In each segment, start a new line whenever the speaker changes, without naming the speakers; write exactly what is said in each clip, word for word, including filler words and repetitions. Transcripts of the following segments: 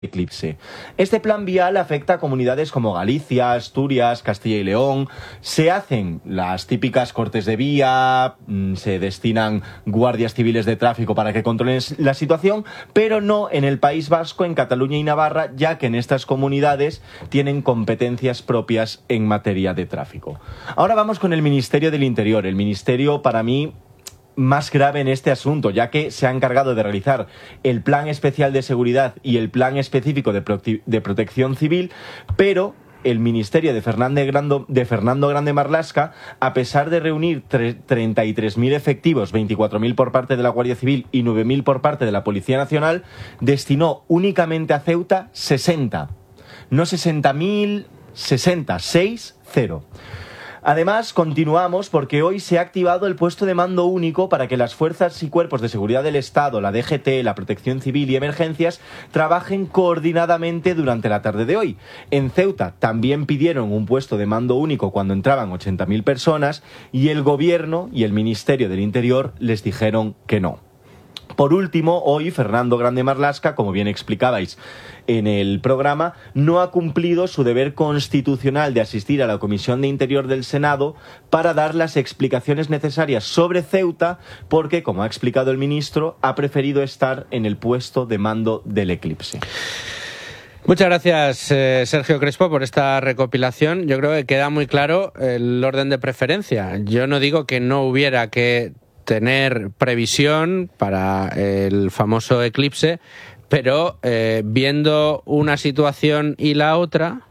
Eclipse. Este plan vial afecta a comunidades como Galicia, Asturias, Castilla y León. Se hacen las típicas cortes de vía, se destinan guardias civiles de tráfico para que controlen la situación, pero no en el País Vasco, en Cataluña y Navarra, ya que en estas comunidades tienen competencias propias en materia de tráfico. Ahora vamos con el Ministerio del Interior. El Ministerio, para mí, más grave en este asunto, ya que se ha encargado de realizar el Plan Especial de Seguridad y el Plan Específico de, Prote- de Protección Civil, pero el Ministerio de Fernando Grande, de Fernando Grande Marlaska, a pesar de reunir treinta y tres mil efectivos, veinticuatro mil por parte de la Guardia Civil y nueve mil por parte de la Policía Nacional, destinó únicamente a Ceuta sesenta. No sesenta mil, sesenta, seis, cero. Además, continuamos porque hoy se ha activado el puesto de mando único para que las fuerzas y cuerpos de seguridad del Estado, la D G T, la Protección Civil y Emergencias trabajen coordinadamente durante la tarde de hoy. En Ceuta también pidieron un puesto de mando único cuando entraban ochenta mil personas y el Gobierno y el Ministerio del Interior les dijeron que no. Por último, hoy Fernando Grande Marlaska, como bien explicabais en el programa, no ha cumplido su deber constitucional de asistir a la Comisión de Interior del Senado para dar las explicaciones necesarias sobre Ceuta, porque, como ha explicado el ministro, ha preferido estar en el puesto de mando del Eclipse.
Muchas gracias, eh, Sergio Crespo, por esta recopilación. Yo creo que queda muy claro el orden de preferencia. Yo no digo que no hubiera que tener previsión para el famoso eclipse, pero eh, viendo una situación y la otra,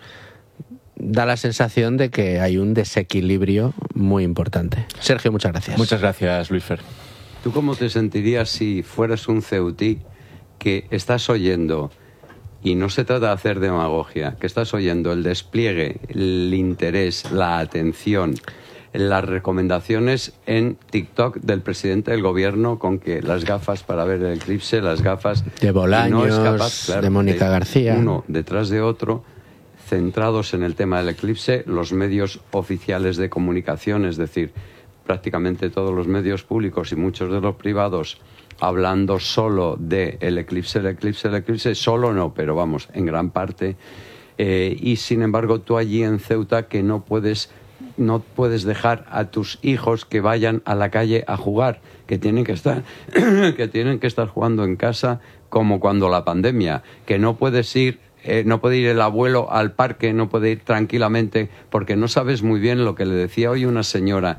da la sensación de que hay un desequilibrio muy importante. Sergio, muchas gracias.
Muchas gracias, Luis Fer.
¿Tú cómo te sentirías si fueras un ceutí que estás oyendo, y no se trata de hacer demagogia, que estás oyendo el despliegue, el interés, la atención, las recomendaciones en TikTok del presidente del gobierno con que las gafas para ver el eclipse, las gafas
de Bolaños,
no es capaz, claro,
de Mónica
de,
García,
uno detrás de otro, centrados en el tema del eclipse, los medios oficiales de comunicación, es decir, prácticamente todos los medios públicos y muchos de los privados, hablando solo de el eclipse, el eclipse, el eclipse, solo no, pero vamos, en gran parte, eh, y sin embargo tú allí en Ceuta que no puedes no puedes dejar a tus hijos que vayan a la calle a jugar, que tienen que estar que tienen que estar jugando en casa, como cuando la pandemia, que no puedes ir eh, no puede ir el abuelo al parque, no puede ir tranquilamente porque no sabes muy bien lo que le decía hoy una señora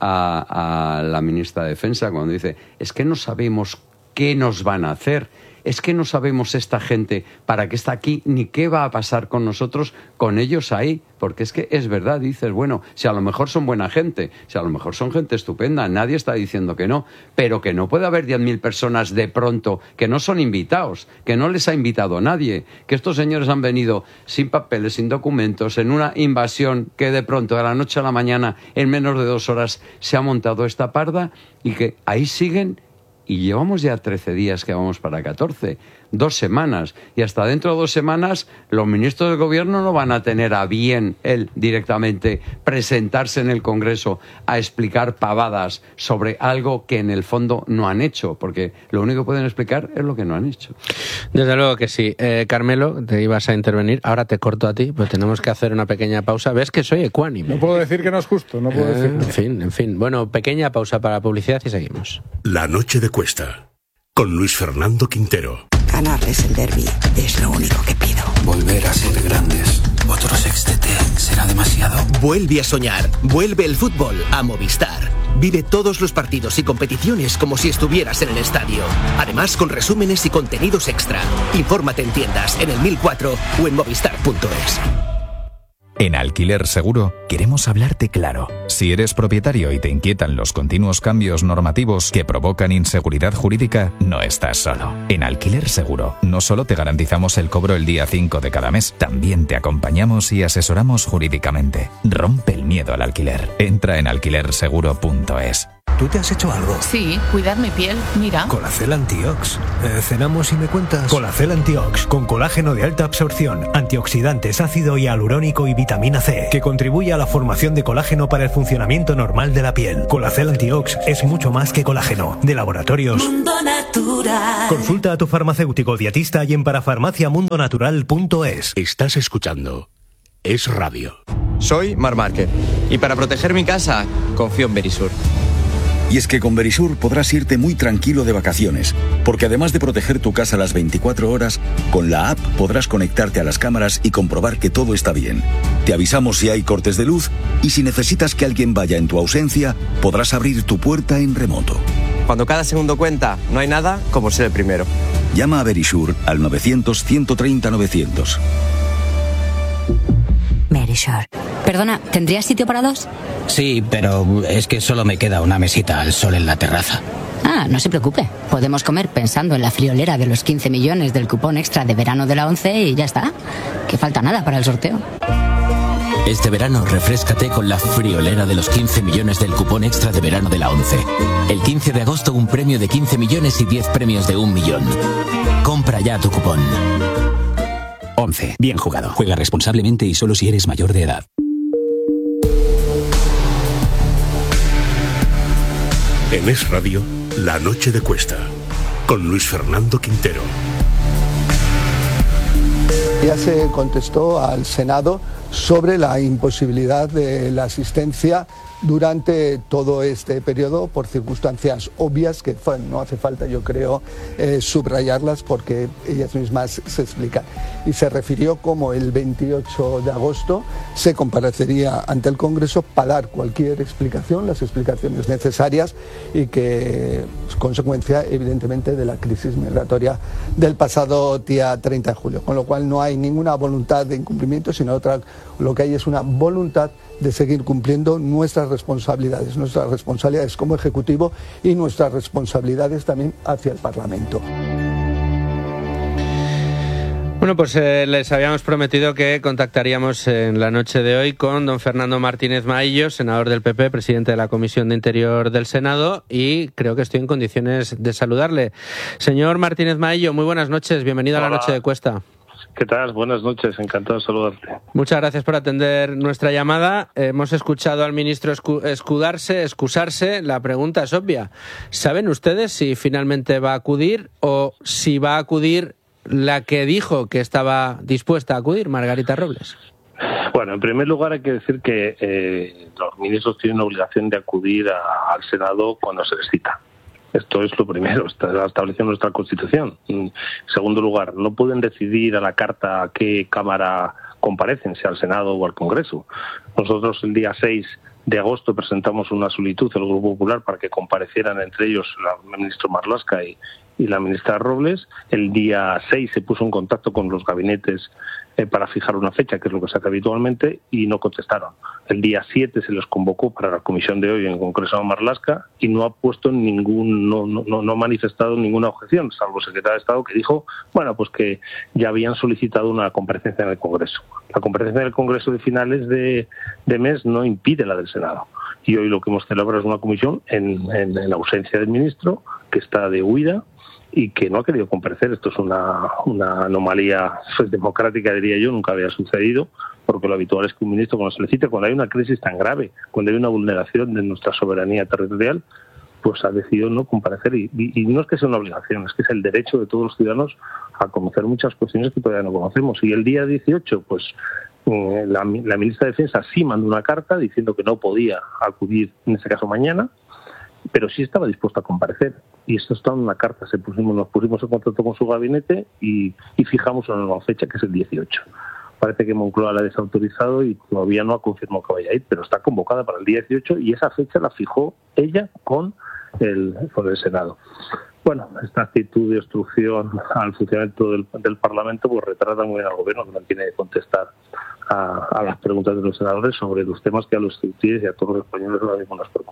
a, a la ministra de Defensa cuando dice, es que no sabemos qué nos van a hacer. Es que no sabemos esta gente para qué está aquí ni qué va a pasar con nosotros, con ellos ahí, porque es que es verdad, dices, bueno, si a lo mejor son buena gente, si a lo mejor son gente estupenda, nadie está diciendo que no, pero que no puede haber diez mil personas de pronto que no son invitados, que no les ha invitado nadie, que estos señores han venido sin papeles, sin documentos, en una invasión que de pronto de la noche a la mañana, en menos de dos horas, se ha montado esta parda y que ahí siguen. Y llevamos ya trece días que vamos para catorce, dos semanas. Y hasta dentro de dos semanas los ministros del gobierno no van a tener a bien él directamente presentarse en el Congreso a explicar pavadas sobre algo que en el fondo no han hecho, porque lo único que pueden explicar es lo que no han hecho.
Desde luego que sí. Eh, Carmelo, te ibas a intervenir, ahora te corto a ti, pues tenemos que hacer una pequeña pausa. ¿Ves que soy ecuánime?
No puedo decir que no es justo, no puedo
eh,
decir.
En fin, en fin. Bueno, pequeña pausa para publicidad y seguimos.
La noche de Cuesta, con Luis Fernando Quintero.
Ganarles el derbi es lo único que pido.
Volver a ser grandes. Otro sextete será demasiado.
Vuelve a soñar. Vuelve el fútbol a Movistar. Vive todos los partidos y competiciones como si estuvieras en el estadio. Además, con resúmenes y contenidos extra. Infórmate en tiendas, en el mil cuatro o en movistar punto es.
En Alquiler Seguro queremos hablarte claro. Si eres propietario y te inquietan los continuos cambios normativos que provocan inseguridad jurídica, no estás solo. En Alquiler Seguro no solo te garantizamos el cobro el día cinco de cada mes, también te acompañamos y asesoramos jurídicamente. Rompe el miedo al alquiler. Entra en alquiler seguro punto es.
¿tú te has hecho algo?
Sí, cuidar mi piel, mira.
Colacel Antiox. Eh, cenamos y me cuentas. Colacel Antiox, con colágeno de alta absorción, antioxidantes, ácido hialurónico y vitamina C, que contribuye a la formación de colágeno para el funcionamiento normal de la piel. Colacel Antiox es mucho más que colágeno. De Laboratorios
Mundo Natural.
Consulta a tu farmacéutico dietista y en parafarmacia mundo natural punto es.
Estás escuchando Es Radio.
Soy Mar Márquez y para proteger mi casa confío en Verisur.
Y es que con Verisur podrás irte muy tranquilo de vacaciones, porque además de proteger tu casa las veinticuatro horas, con la app podrás conectarte a las cámaras y comprobar que todo está bien. Te avisamos si hay cortes de luz y si necesitas que alguien vaya en tu ausencia, podrás abrir tu puerta en remoto.
Cuando cada segundo cuenta, no hay nada como ser el primero.
Llama a Verisur al novecientos, ciento treinta, novecientos.
Verisur. Perdona, ¿tendrías sitio para dos?
Sí, pero es que solo me queda una mesita al sol en la terraza.
Ah, no se preocupe. Podemos comer pensando en la friolera de los quince millones del cupón extra de verano de la ONCE y ya está. Que falta nada para el sorteo.
Este verano refréscate con la friolera de los quince millones del cupón extra de verano de la ONCE. El quince de agosto un premio de quince millones y diez premios de un millón. Compra ya tu cupón.
ONCE. Bien jugado. Juega responsablemente y solo si eres mayor de edad.
En Es Radio, La Noche de Cuesta, con Luis Fernando Quintero.
Ya se contestó al Senado sobre la imposibilidad de la asistencia durante todo este periodo por circunstancias obvias que bueno, no hace falta, yo creo, eh, subrayarlas porque ellas mismas se explican. Y se refirió como el veintiocho de agosto se comparecería ante el Congreso para dar cualquier explicación, las explicaciones necesarias y que es consecuencia evidentemente de la crisis migratoria del pasado día treinta de julio. Con lo cual no hay ninguna voluntad de incumplimiento, sino otra, lo que hay es una voluntad de seguir cumpliendo nuestras responsabilidades, nuestras responsabilidades como Ejecutivo y nuestras responsabilidades también hacia el Parlamento.
Bueno, pues eh, les habíamos prometido que contactaríamos en la noche de hoy con don Fernando Martínez Maillo, senador del P P, presidente de la Comisión de Interior del Senado, y creo que estoy en condiciones de saludarle. Señor Martínez Maillo, muy buenas noches, bienvenido Hola. a la Noche de Cuesta.
¿Qué tal? Buenas noches, encantado de saludarte.
Muchas gracias por atender nuestra llamada. Hemos escuchado al ministro escudarse, excusarse. La pregunta es obvia. ¿Saben ustedes si finalmente va a acudir o si va a acudir la que dijo que estaba dispuesta a acudir, Margarita Robles?
Bueno, en primer lugar hay que decir que eh, los ministros tienen la obligación de acudir a, al Senado cuando se les cita. Esto es lo primero, está establecido en nuestra Constitución. En segundo lugar, no pueden decidir a la carta a qué Cámara comparecen, sea al Senado o al Congreso. Nosotros el día seis de agosto presentamos una solicitud al Grupo Popular para que comparecieran entre ellos la ministra Marlaska y, y la ministra Robles. El día seis se puso en contacto con los gabinetes eh, para fijar una fecha, que es lo que se hace habitualmente, y no contestaron. El día siete se les convocó para la comisión de hoy en el Congreso de Marlaska y no ha puesto ningún, no, no, no ha manifestado ninguna objeción, salvo el secretario de Estado que dijo, bueno, pues que ya habían solicitado una comparecencia en el Congreso. La comparecencia en el Congreso de finales de, de mes no impide la del Senado. Y hoy lo que hemos celebrado es una comisión en, en, en ausencia del ministro, que está de huida y que no ha querido comparecer. Esto es una, una anomalía pues, democrática, diría yo, nunca había sucedido, porque lo habitual es que un ministro, cuando se le cite, cuando hay una crisis tan grave, cuando hay una vulneración de nuestra soberanía territorial, pues ha decidido no comparecer. Y, y, y no es que sea una obligación, es que es el derecho de todos los ciudadanos a conocer muchas cuestiones que todavía no conocemos. Y el día dieciocho, pues eh, la, la ministra de Defensa sí mandó una carta diciendo que no podía acudir, en este caso mañana, pero sí estaba dispuesta a comparecer. Y esto está en una carta, se pusimos, nos pusimos en contacto con su gabinete y, y fijamos una nueva fecha, que es el dieciocho. Parece que Moncloa la ha desautorizado y todavía no ha confirmado que vaya a ir, pero está convocada para el día dieciocho y esa fecha la fijó ella con el, con el Senado. Bueno, esta actitud de obstrucción al funcionamiento del, del Parlamento pues retrata muy bien al Gobierno, que no tiene que contestar a, a las preguntas de los senadores sobre los temas que a los ciudadanos y a todos los españoles ahora mismo nos preocupan.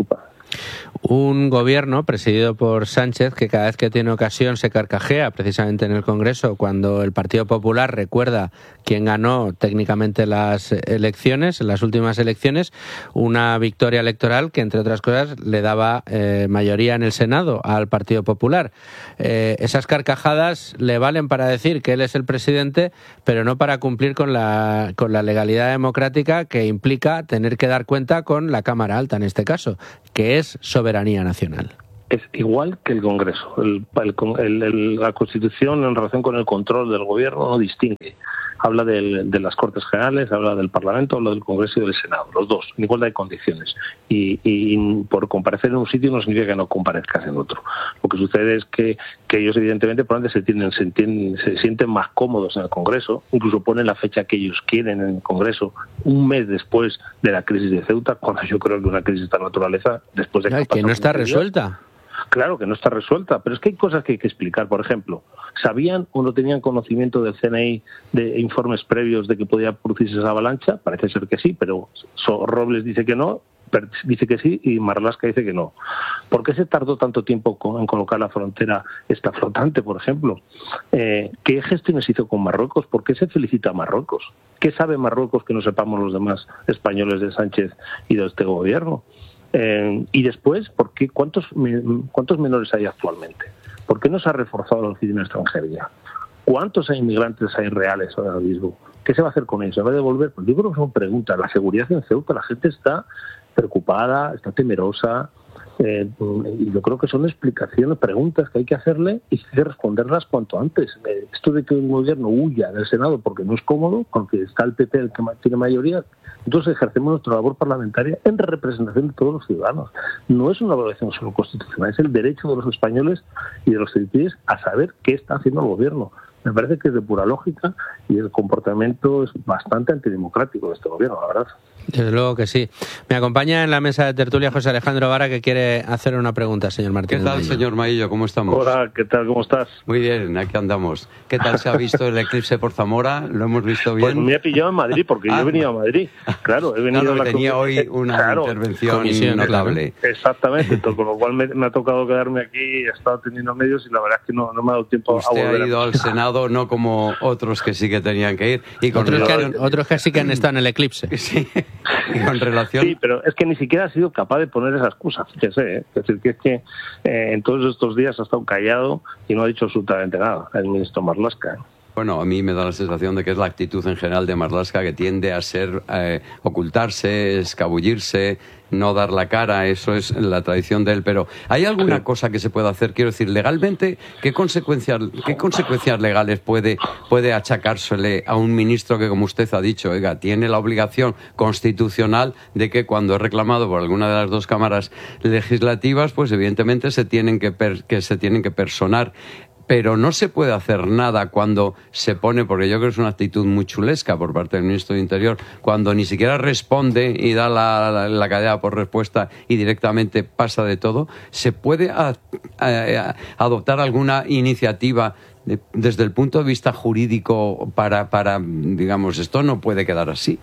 Un gobierno presidido por Sánchez que cada vez que tiene ocasión se carcajea, precisamente en el Congreso, cuando el Partido Popular recuerda quién ganó técnicamente las elecciones, las últimas elecciones, una victoria electoral que, entre otras cosas, le daba eh, mayoría en el Senado al Partido Popular. Eh, esas carcajadas le valen para decir que él es el presidente, pero no para cumplir con la, con la legalidad democrática que implica tener que dar cuenta con la Cámara Alta, en este caso, que es soberanía nacional.
Es igual que el Congreso. El, el, el, la Constitución, en relación con el control del gobierno, no distingue. Habla del, de las Cortes Generales, habla del Parlamento, habla del Congreso y del Senado, los dos, en igualdad de condiciones. Y, y por comparecer en un sitio no significa que no comparezcas en otro. Lo que sucede es que, que ellos, evidentemente, probablemente se, tienen, se, entienden, se sienten más cómodos en el Congreso, incluso ponen la fecha que ellos quieren en el Congreso, un mes después de la crisis de Ceuta, cuando yo creo que una crisis de esta naturaleza, después de que,
Ay, que no está resuelta.
Claro que no está resuelta, pero es que hay cosas que hay que explicar. Por ejemplo, ¿sabían o no tenían conocimiento del C N I de informes previos de que podía producirse esa avalancha? Parece ser que sí, pero Robles dice que no, dice que sí y Marlaska dice que no. ¿Por qué se tardó tanto tiempo en colocar la frontera esta flotante, por ejemplo? Eh, ¿Qué gestiones hizo con Marruecos? ¿Por qué se felicita a Marruecos? ¿Qué sabe Marruecos que no sepamos los demás españoles de Sánchez y de este gobierno? Eh, y después, ¿por qué, cuántos, ¿cuántos menores hay actualmente? ¿Por qué no se ha reforzado la oficina extranjería? ¿Cuántos inmigrantes hay reales ahora mismo? ¿Qué se va a hacer con ellos? ¿Se va a devolver? Pues yo creo que son preguntas. La seguridad en Ceuta, la gente está preocupada, está temerosa. Eh, y yo creo que son explicaciones, preguntas que hay que hacerle y hay que responderlas cuanto antes. Eh, esto de que un gobierno huya del Senado porque no es cómodo, porque está el P P el que tiene mayoría, entonces ejercemos nuestra labor parlamentaria en representación de todos los ciudadanos. No es una valoración solo constitucional, es el derecho de los españoles y de los ciudadanos a saber qué está haciendo el gobierno. Me parece que es de pura lógica y el comportamiento es bastante antidemocrático de este gobierno, la verdad.
Desde luego que sí. Me acompaña en la mesa de tertulia José Alejandro Vara, que quiere hacer una pregunta, señor Martínez.
¿Qué tal,
Maillo?
señor Maillo? ¿Cómo estamos?
Hola, ¿qué tal? ¿Cómo estás?
Muy bien, aquí andamos. ¿Qué tal se ha visto el eclipse por Zamora? ¿Lo hemos visto bien?
Pues me ha pillado en Madrid, porque
ah,
yo he venido a Madrid. Claro, he venido
no, no,
a la
tenía
co-
hoy una
claro,
intervención
comisión,
notable.
Claro. Exactamente, con lo cual me, me ha tocado quedarme aquí, he estado teniendo medios y la verdad es que no, no me ha dado tiempo
Usted
a volver.
ha ido
a...
al Senado, no como otros que sí que tenían que ir. Y con
otros,
relación...
que han, otros que sí que han estado en el eclipse.
Sí, y con relación...
Sí, pero es que ni siquiera ha sido capaz de poner esa excusa, fíjese, ¿eh? Es decir, que es que eh, en todos estos días ha estado callado y no ha dicho absolutamente nada el ministro Marlaska, ¿eh?
Bueno, a mí me da la sensación de que es la actitud en general de Marlaska que tiende a ser eh, ocultarse, escabullirse, no dar la cara, eso es la tradición de él. Pero ¿hay alguna cosa que se pueda hacer? Quiero decir, legalmente, ¿qué consecuencias, qué consecuencias legales puede, puede achacársele a un ministro que, como usted ha dicho, oiga, tiene la obligación constitucional de que cuando es reclamado por alguna de las dos cámaras legislativas, pues evidentemente se tienen que, per, que se tienen que personar? Pero no se puede hacer nada cuando se pone, porque yo creo que es una actitud muy chulesca por parte del ministro de Interior, cuando ni siquiera responde y da la, la, la cadena por respuesta y directamente pasa de todo. ¿Se puede a, a, a adoptar alguna iniciativa de, desde el punto de vista jurídico para, para, digamos, esto no puede quedar así?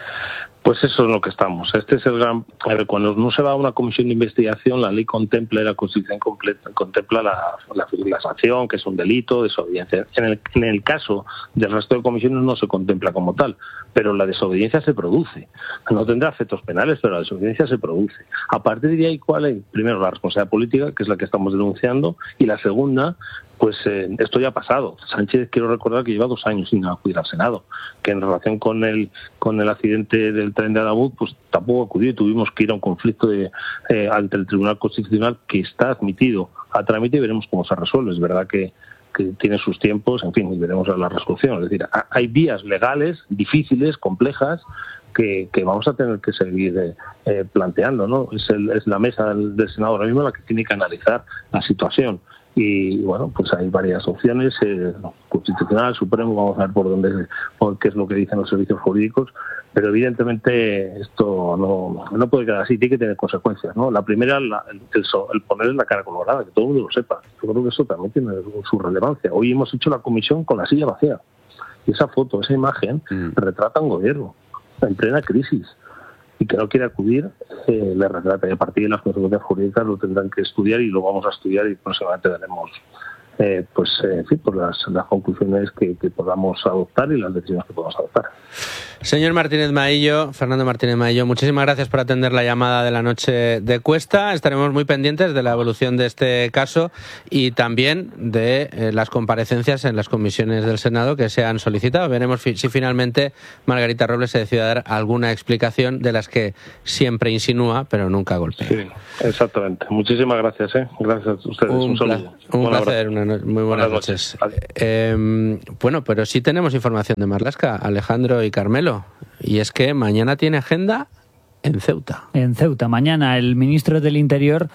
Pues eso es lo que estamos. Este es el gran... A ver, cuando no se va a una comisión de investigación, la ley contempla, la Constitución completa, contempla la, la, la sanción, que es un delito, desobediencia. En el, en el caso del resto de comisiones no se contempla como tal, pero la desobediencia se produce. No tendrá efectos penales, pero la desobediencia se produce. A partir de ahí, ¿cuál es? Primero, la responsabilidad política, que es la que estamos denunciando, y la segunda... Pues eh, esto ya ha pasado. Sánchez, quiero recordar que lleva dos años sin acudir al Senado, que en relación con el con el accidente del tren de Adabud, pues tampoco acudió y tuvimos que ir a un conflicto de, eh, ante el Tribunal Constitucional que está admitido a trámite y veremos cómo se resuelve. Es verdad que, que tiene sus tiempos, en fin, y veremos la resolución. Es decir, hay vías legales difíciles, complejas, Que, que vamos a tener que seguir eh, eh, planteando, ¿no? Es, el, es la mesa del, del Senado ahora mismo la que tiene que analizar la situación. Y bueno, pues hay varias opciones, eh, Constitucional, Supremo, vamos a ver por dónde, por qué es lo que dicen los servicios jurídicos, pero evidentemente esto no, no puede quedar así, tiene que tener consecuencias, ¿no? La primera, la, el, el, el poner la cara colorada, que todo el mundo lo sepa. Yo creo que eso también tiene su relevancia. Hoy hemos hecho la comisión con la silla vacía, y esa foto, esa imagen, mm. retrata un gobierno en plena crisis. y que no quiere acudir, eh, le retrata. Y a partir de las consecuencias jurídicas lo tendrán que estudiar y lo vamos a estudiar y próximamente daremos eh, pues, eh, en fin, pues las, las conclusiones que, que podamos adoptar y las decisiones que podamos adoptar.
Señor Martínez Maillo, Fernando Martínez Maillo, muchísimas gracias por atender la llamada de la noche de Cuesta. Estaremos muy pendientes de la evolución de este caso y también de eh, las comparecencias en las comisiones del Senado que se han solicitado. Veremos fi- si finalmente Margarita Robles se decide a dar alguna explicación de las que siempre insinúa, pero nunca golpea.
Sí, exactamente. Muchísimas gracias. ¿eh? Gracias a ustedes.
Un,
Un saludo.
Un
Buen
placer, una no- muy buenas, buenas noches. noches. Eh, bueno, pero sí tenemos información de Marlaska, Alejandro y Carmelo. Y es que mañana tiene agenda en Ceuta.
En Ceuta. Mañana el ministro del Interior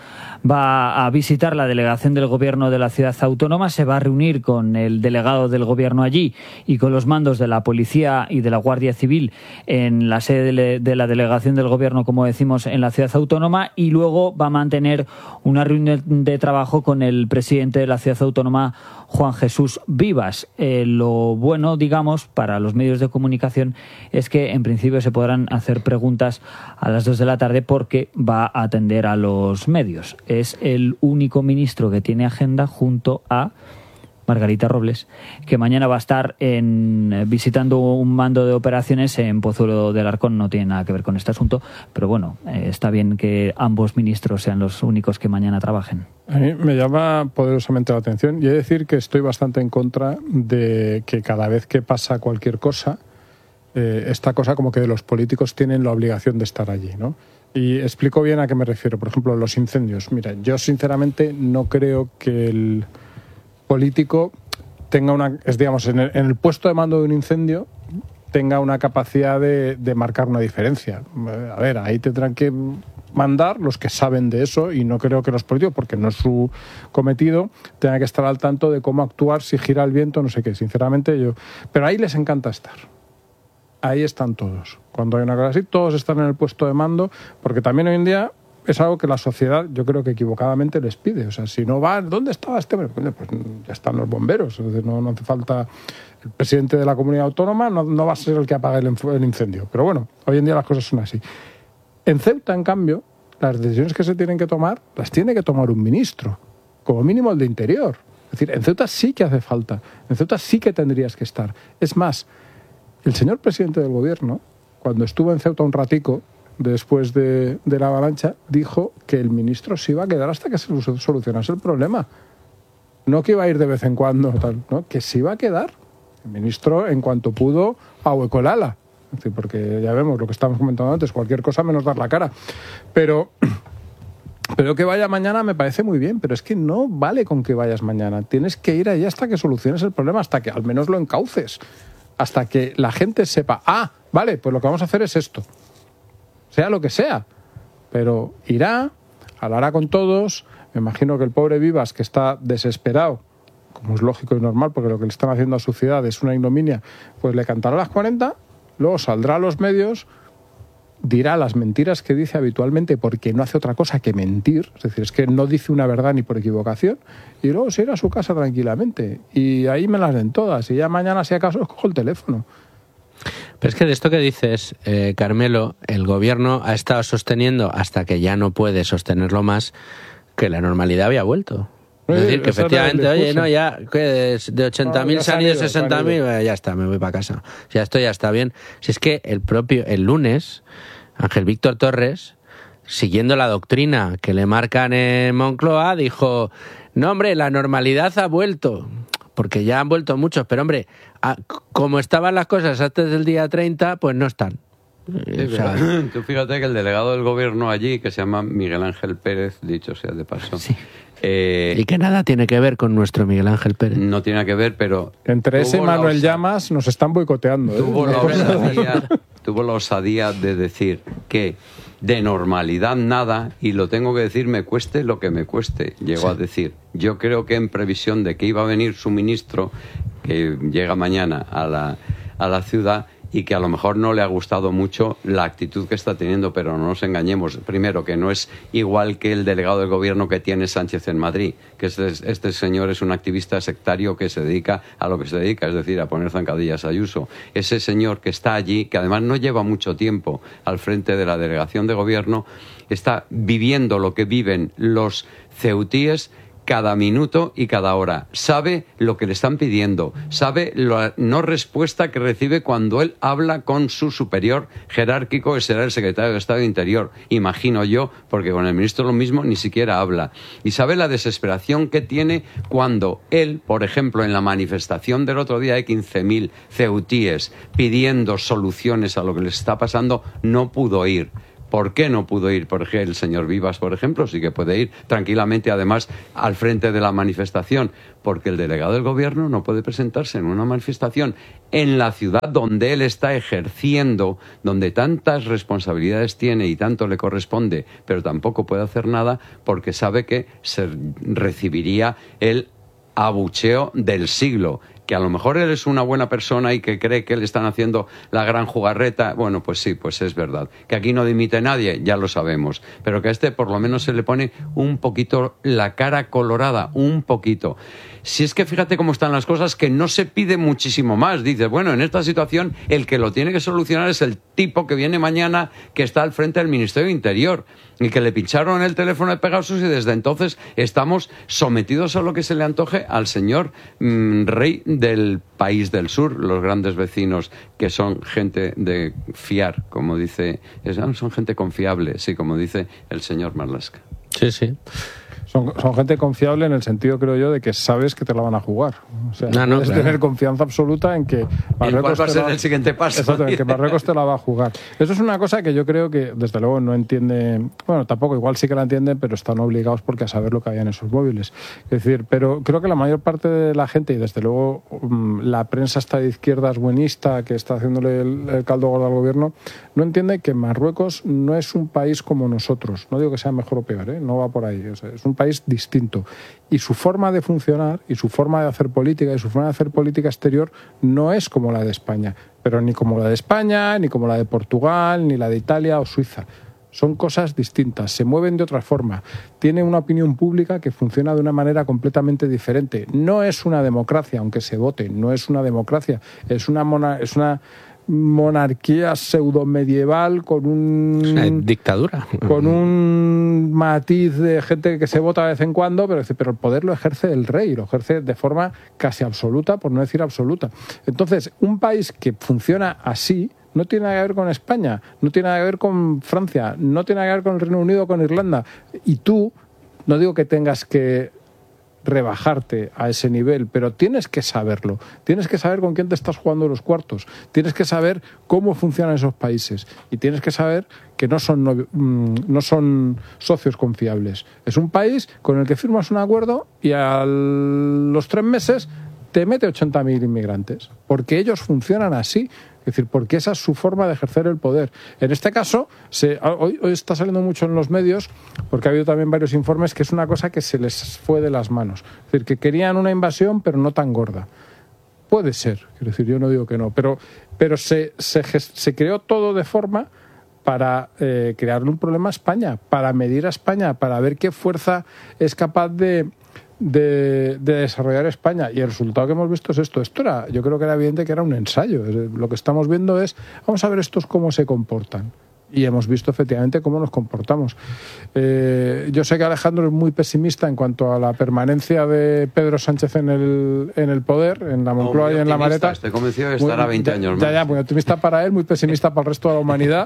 va a visitar la delegación del Gobierno de la ciudad autónoma, se va a reunir con el delegado del Gobierno allí y con los mandos de la Policía y de la Guardia Civil en la sede de la delegación del Gobierno, como decimos, en la ciudad autónoma, y luego va a mantener una reunión de trabajo con el presidente de la ciudad autónoma, Juan Jesús Vivas. Eh, lo bueno, digamos, para los medios de comunicación es que en principio se podrán hacer preguntas a las dos de la tarde porque va a atender a los medios. Es el único ministro que tiene agenda junto a Margarita Robles, que mañana va a estar en, visitando un mando de operaciones en Pozuelo del Arcón. No tiene nada que ver con este asunto, pero bueno, eh, está bien que ambos ministros sean los únicos que mañana trabajen.
A mí me llama poderosamente la atención y he de decir que estoy bastante en contra de que cada vez que pasa cualquier cosa, eh, esta cosa como que los políticos tienen la obligación de estar allí, ¿no? Y explico bien a qué me refiero. Por ejemplo, los incendios. Mira, yo sinceramente no creo que el político tenga una, es digamos, en el, en el puesto de mando de un incendio tenga una capacidad de, de marcar una diferencia. A ver, ahí tendrán que mandar los que saben de eso y no creo que los políticos, porque no es su cometido, tengan que estar al tanto de cómo actuar, si gira el viento, no sé qué. Sinceramente yo... Pero ahí les encanta estar. Ahí están todos. Cuando hay una cosa así, todos están en el puesto de mando, porque también hoy en día es algo que la sociedad, yo creo que equivocadamente les pide. O sea, si no van, ¿dónde estaba este hombre? Pues ya están los bomberos. Es decir, no, no hace falta... El presidente de la comunidad autónoma no, no va a ser el que apague el, el incendio. Pero bueno, hoy en día las cosas son así. En Ceuta, en cambio, las decisiones que se tienen que tomar, las tiene que tomar un ministro, como mínimo el de Interior. Es decir, en Ceuta sí que hace falta. En Ceuta sí que tendrías que estar. Es más, el señor presidente del gobierno, cuando estuvo en Ceuta un ratico, después de, de la avalancha, dijo que el ministro se iba a quedar hasta que se solucionase el problema. No que iba a ir de vez en cuando, tal, ¿no? Que se iba a quedar. El ministro, en cuanto pudo, ahuecó el ala. Es decir, porque ya vemos lo que estábamos comentando antes, cualquier cosa menos dar la cara. Pero, pero que vaya mañana me parece muy bien, pero es que no vale con que vayas mañana. Tienes que ir allí hasta que soluciones el problema, hasta que al menos lo encauces, hasta que la gente sepa, ah, vale, pues lo que vamos a hacer es esto. Sea lo que sea, pero irá, hablará con todos. Me imagino que el pobre Vivas, que está desesperado, como es lógico y normal, porque lo que le están haciendo a su ciudad es una ignominia, pues le cantará a las cuarenta, luego saldrá a los medios, dirá las mentiras que dice habitualmente, porque no hace otra cosa que mentir, es decir, es que no dice una verdad ni por equivocación, y luego se irá a su casa tranquilamente, y ahí me las den todas, y ya mañana, si acaso, cojo el teléfono.
Pero es que de esto que dices, eh, Carmelo, el gobierno ha estado sosteniendo, hasta que ya no puede sostenerlo más, que la normalidad había vuelto. Es sí, decir, que efectivamente, oye, no, ya que de ochenta mil no, se han ido sesenta mil, ya está, me voy para casa. Ya esto ya está bien. Si es que el propio, el lunes, Ángel Víctor Torres, siguiendo la doctrina que le marcan en Moncloa, dijo, no, hombre, la normalidad ha vuelto. Porque ya han vuelto muchos, pero hombre, a, como estaban las cosas antes del día treinta, pues no están.
Sí, o sea, tú fíjate que el delegado del gobierno allí, que se llama Miguel Ángel Pérez, dicho sea de paso,
sí.
eh,
y que nada tiene que ver con nuestro Miguel Ángel Pérez.
No tiene que ver, pero...
Entre ese y Manuel osa... Llamas nos están boicoteando. ¿eh?
Tuvo, la osadía, tuvo la osadía de decir que de normalidad nada, y lo tengo que decir, me cueste lo que me cueste. Llegó sí. a decir, yo creo que en previsión de que iba a venir su ministro, que llega mañana a la, a la ciudad, y que a lo mejor no le ha gustado mucho la actitud que está teniendo, pero no nos engañemos. Primero, que no es igual que el delegado del gobierno que tiene Sánchez en Madrid, que este, este señor es un activista sectario que se dedica a lo que se dedica, es decir, a poner zancadillas a Ayuso. Ese señor que está allí, que además no lleva mucho tiempo al frente de la delegación de gobierno, está viviendo lo que viven los ceutíes cada minuto y cada hora. Sabe lo que le están pidiendo, sabe la no respuesta que recibe cuando él habla con su superior jerárquico, que será el secretario de Estado de Interior, imagino yo, porque con el ministro lo mismo, ni siquiera habla. Y sabe la desesperación que tiene cuando él, por ejemplo, en la manifestación del otro día de quince mil ceutíes pidiendo soluciones a lo que les está pasando, no pudo ir. ¿Por qué no pudo ir? Porque el señor Vivas, por ejemplo, sí que puede ir tranquilamente, además, al frente de la manifestación. Porque el delegado del gobierno no puede presentarse en una manifestación en la ciudad donde él está ejerciendo, donde tantas responsabilidades tiene y tanto le corresponde, pero tampoco puede hacer nada porque sabe que se recibiría el abucheo del siglo. Que a lo mejor él es una buena persona y que cree que le están haciendo la gran jugarreta, bueno, pues sí, pues es verdad. Que aquí no dimite nadie, ya lo sabemos. Pero que a este por lo menos se le pone un poquito la cara colorada, un poquito. Si es que fíjate cómo están las cosas, que no se pide muchísimo más. Dices, bueno, en esta situación el que lo tiene que solucionar es el tipo que viene mañana, que está al frente del Ministerio de Interior, y que le pincharon el teléfono de Pegasus y desde entonces estamos sometidos a lo que se le antoje al señor mmm, rey del país del sur, los grandes vecinos, que son gente de fiar, como dice, son gente confiable, sí, como dice el señor Marlaska.
Sí, sí.
Son, son gente confiable en el sentido, creo yo, de que sabes que te la van a jugar. O sea,
no, no,
puedes
claro.
tener confianza absoluta en que Marruecos,
¿Cuál va a ser
la...
el siguiente paso?
Exacto, en que Marruecos te la va a jugar. Eso es una cosa que yo creo que, desde luego, no entiende... Bueno, tampoco, igual sí que la entienden, pero están obligados porque a saber lo que había en esos móviles. Es decir, pero creo que la mayor parte de la gente, y desde luego la prensa está de izquierdas buenista, que está haciéndole el, el caldo gordo al gobierno, no entiende que Marruecos no es un país como nosotros. No digo que sea mejor o peor, ¿eh? No va por ahí. O sea, es un país distinto. Y su forma de funcionar y su forma de hacer política y su forma de hacer política exterior no es como la de España, pero ni como la de España, ni como la de Portugal, ni la de Italia o Suiza. Son cosas distintas, se mueven de otra forma. Tiene una opinión pública que funciona de una manera completamente diferente. No es una democracia, aunque se vote, no es una democracia, es una mona, es una monarquía pseudo-medieval con un...
Una dictadura.
Con un matiz de gente que se vota de vez en cuando, pero, pero el poder lo ejerce el rey, lo ejerce de forma casi absoluta, por no decir absoluta. Entonces, un país que funciona así no tiene nada que ver con España, no tiene nada que ver con Francia, no tiene nada que ver con el Reino Unido o con Irlanda. Y tú, no digo que tengas que rebajarte a ese nivel, pero tienes que saberlo, tienes que saber con quién te estás jugando los cuartos, tienes que saber cómo funcionan esos países y tienes que saber que no son, no, no son socios confiables. Es un país con el que firmas un acuerdo y a los tres meses te mete ochenta mil inmigrantes, porque ellos funcionan así. Es decir, porque esa es su forma de ejercer el poder. En este caso, se, hoy, hoy está saliendo mucho en los medios, porque ha habido también varios informes, que es una cosa que se les fue de las manos. Es decir, que querían una invasión, pero no tan gorda. Puede ser, quiero decir, yo no digo que no, pero, pero se, se, se creó todo de forma para eh, crearle un problema a España, para medir a España, para ver qué fuerza es capaz de... De, de desarrollar España, y el resultado que hemos visto es esto. Esto era, yo creo que era evidente que era un ensayo. Lo que estamos viendo es, vamos a ver estos cómo se comportan, y hemos visto efectivamente cómo nos comportamos. Eh, yo sé que Alejandro es muy pesimista en cuanto a la permanencia de Pedro Sánchez en el, en el poder, en la Moncloa no, y en la Maleta.
Estoy convencido de estar a veinte años más.
Ya, ya, muy optimista para él, muy pesimista para el resto de la humanidad,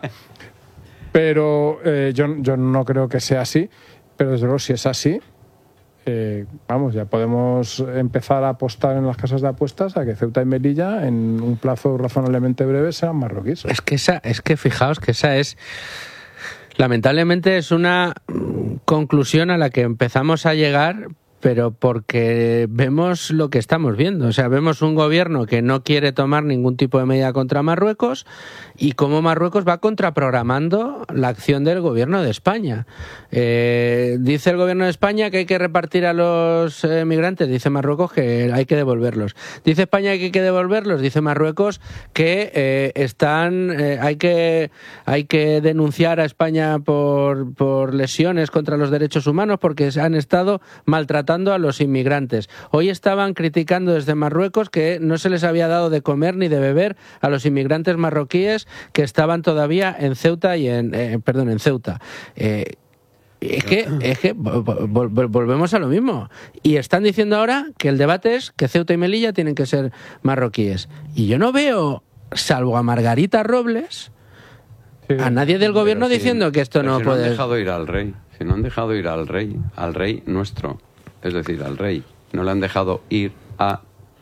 pero eh, yo, yo no creo que sea así, pero desde luego si es así, Eh, vamos, ya podemos empezar a apostar en las casas de apuestas a que Ceuta y Melilla en un plazo razonablemente breve sean marroquíes.
Es que esa, es que fijaos que esa es, lamentablemente es una conclusión a la que empezamos a llegar pero porque vemos lo que estamos viendo. O sea, vemos un gobierno que no quiere tomar ningún tipo de medida contra Marruecos y cómo Marruecos va contraprogramando la acción del gobierno de España. Eh, dice el gobierno de España que hay que repartir a los eh, migrantes, dice Marruecos que hay que devolverlos. Dice España que hay que devolverlos, dice Marruecos que eh, están, eh, hay que hay que denunciar a España por, por lesiones contra los derechos humanos porque han estado maltratando a los inmigrantes. Hoy estaban criticando desde Marruecos que no se les había dado de comer ni de beber a los inmigrantes marroquíes que estaban todavía en Ceuta y en eh, perdón, en Ceuta. Eh, Es que, es que volvemos a lo mismo. Y están diciendo ahora que el debate es que Ceuta y Melilla tienen que ser marroquíes. Y yo no veo, salvo a Margarita Robles, sí, a nadie del gobierno sí, diciendo que esto no
si
puede...
no han dejado ir al rey. Si no han dejado ir al rey, al rey nuestro, es decir, al rey. No le han dejado ir a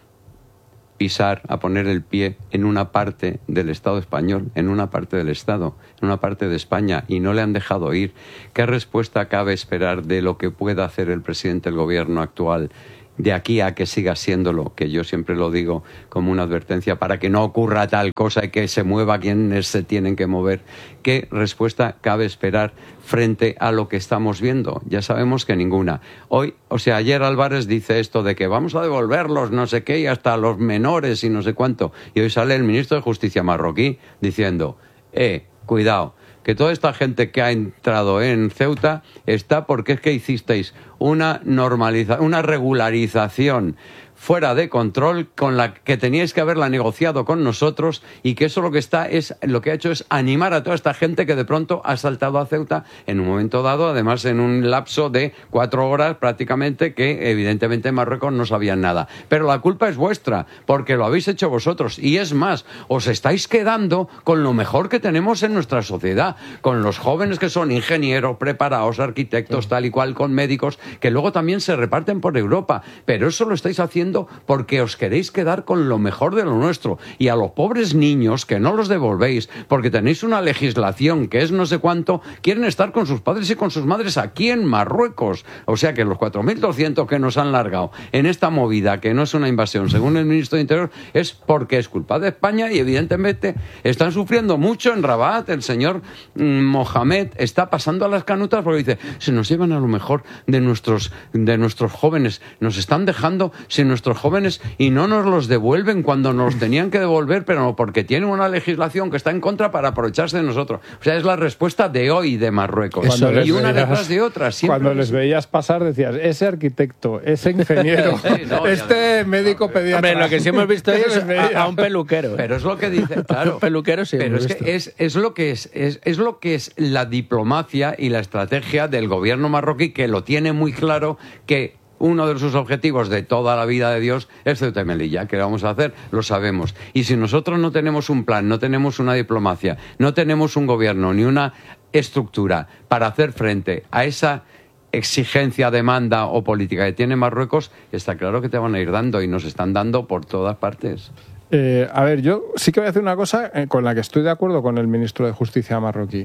pisar, a poner el pie en una parte del Estado español, en una parte del Estado, en una parte de España, y no le han dejado ir. ¿Qué respuesta cabe esperar de lo que pueda hacer el presidente del gobierno actual de aquí a que siga siéndolo? Que yo siempre lo digo como una advertencia para que no ocurra tal cosa y que se mueva quienes se tienen que mover. ¿Qué respuesta cabe esperar frente a lo que estamos viendo? Ya sabemos que ninguna. Hoy, o sea, ayer Álvarez dice esto de que vamos a devolverlos no sé qué y hasta los menores y no sé cuánto. Y hoy sale el ministro de Justicia marroquí diciendo, eh, cuidado, que toda esta gente que ha entrado en Ceuta está porque es que hicisteis una normaliza, una regularización fuera de control con la que teníais que haberla negociado con nosotros y que eso lo que está es lo que ha hecho es animar a toda esta gente que de pronto ha saltado a Ceuta en un momento dado, además en un lapso de cuatro horas prácticamente que evidentemente en Marruecos no sabían nada. Pero la culpa es vuestra porque lo habéis hecho vosotros y es más, os estáis quedando con lo mejor que tenemos en nuestra sociedad, con los jóvenes que son ingenieros, preparados, arquitectos, sí, tal y cual, con médicos que luego también se reparten por Europa, pero eso lo estáis haciendo porque os queréis quedar con lo mejor de lo nuestro y a los pobres niños que no los devolvéis porque tenéis una legislación que es no sé cuánto, quieren estar con sus padres y con sus madres aquí en Marruecos. O sea que los cuatro mil doscientos que nos han largado en esta movida, que no es una invasión según el ministro de Interior, es porque es culpa de España y evidentemente están sufriendo mucho en Rabat. El señor mmm, Mohamed está pasando a las canutas porque dice, se nos llevan a lo mejor de nuestros, de nuestros jóvenes, nos están dejando sin nuestros jóvenes y no nos los devuelven cuando nos tenían que devolver, pero no, porque tienen una legislación que está en contra para aprovecharse de nosotros. O sea, es la respuesta de hoy de Marruecos. Cuando y una veías, detrás de otra.
Cuando les veías pasar decías, ese arquitecto, ese ingeniero, sí, no, este no, médico no, pediatra.
Hombre, lo que sí hemos visto es a, a un peluquero. ¿eh?
Pero es lo que dice, claro.
Un peluquero sí.
Pero es visto. que es, es lo que es, es, es lo que es la diplomacia y la estrategia del gobierno marroquí, que lo tiene muy claro, que uno de sus objetivos de toda la vida de Dios es Ceuta y Melilla. ¿Qué vamos a hacer? Lo sabemos. Y si nosotros no tenemos un plan, no tenemos una diplomacia, no tenemos un gobierno ni una estructura para hacer frente a esa exigencia, demanda o política que tiene Marruecos, está claro que te van a ir dando y nos están dando por todas partes.
Eh, a ver, yo sí que voy a decir una cosa con la que estoy de acuerdo con el ministro de Justicia marroquí.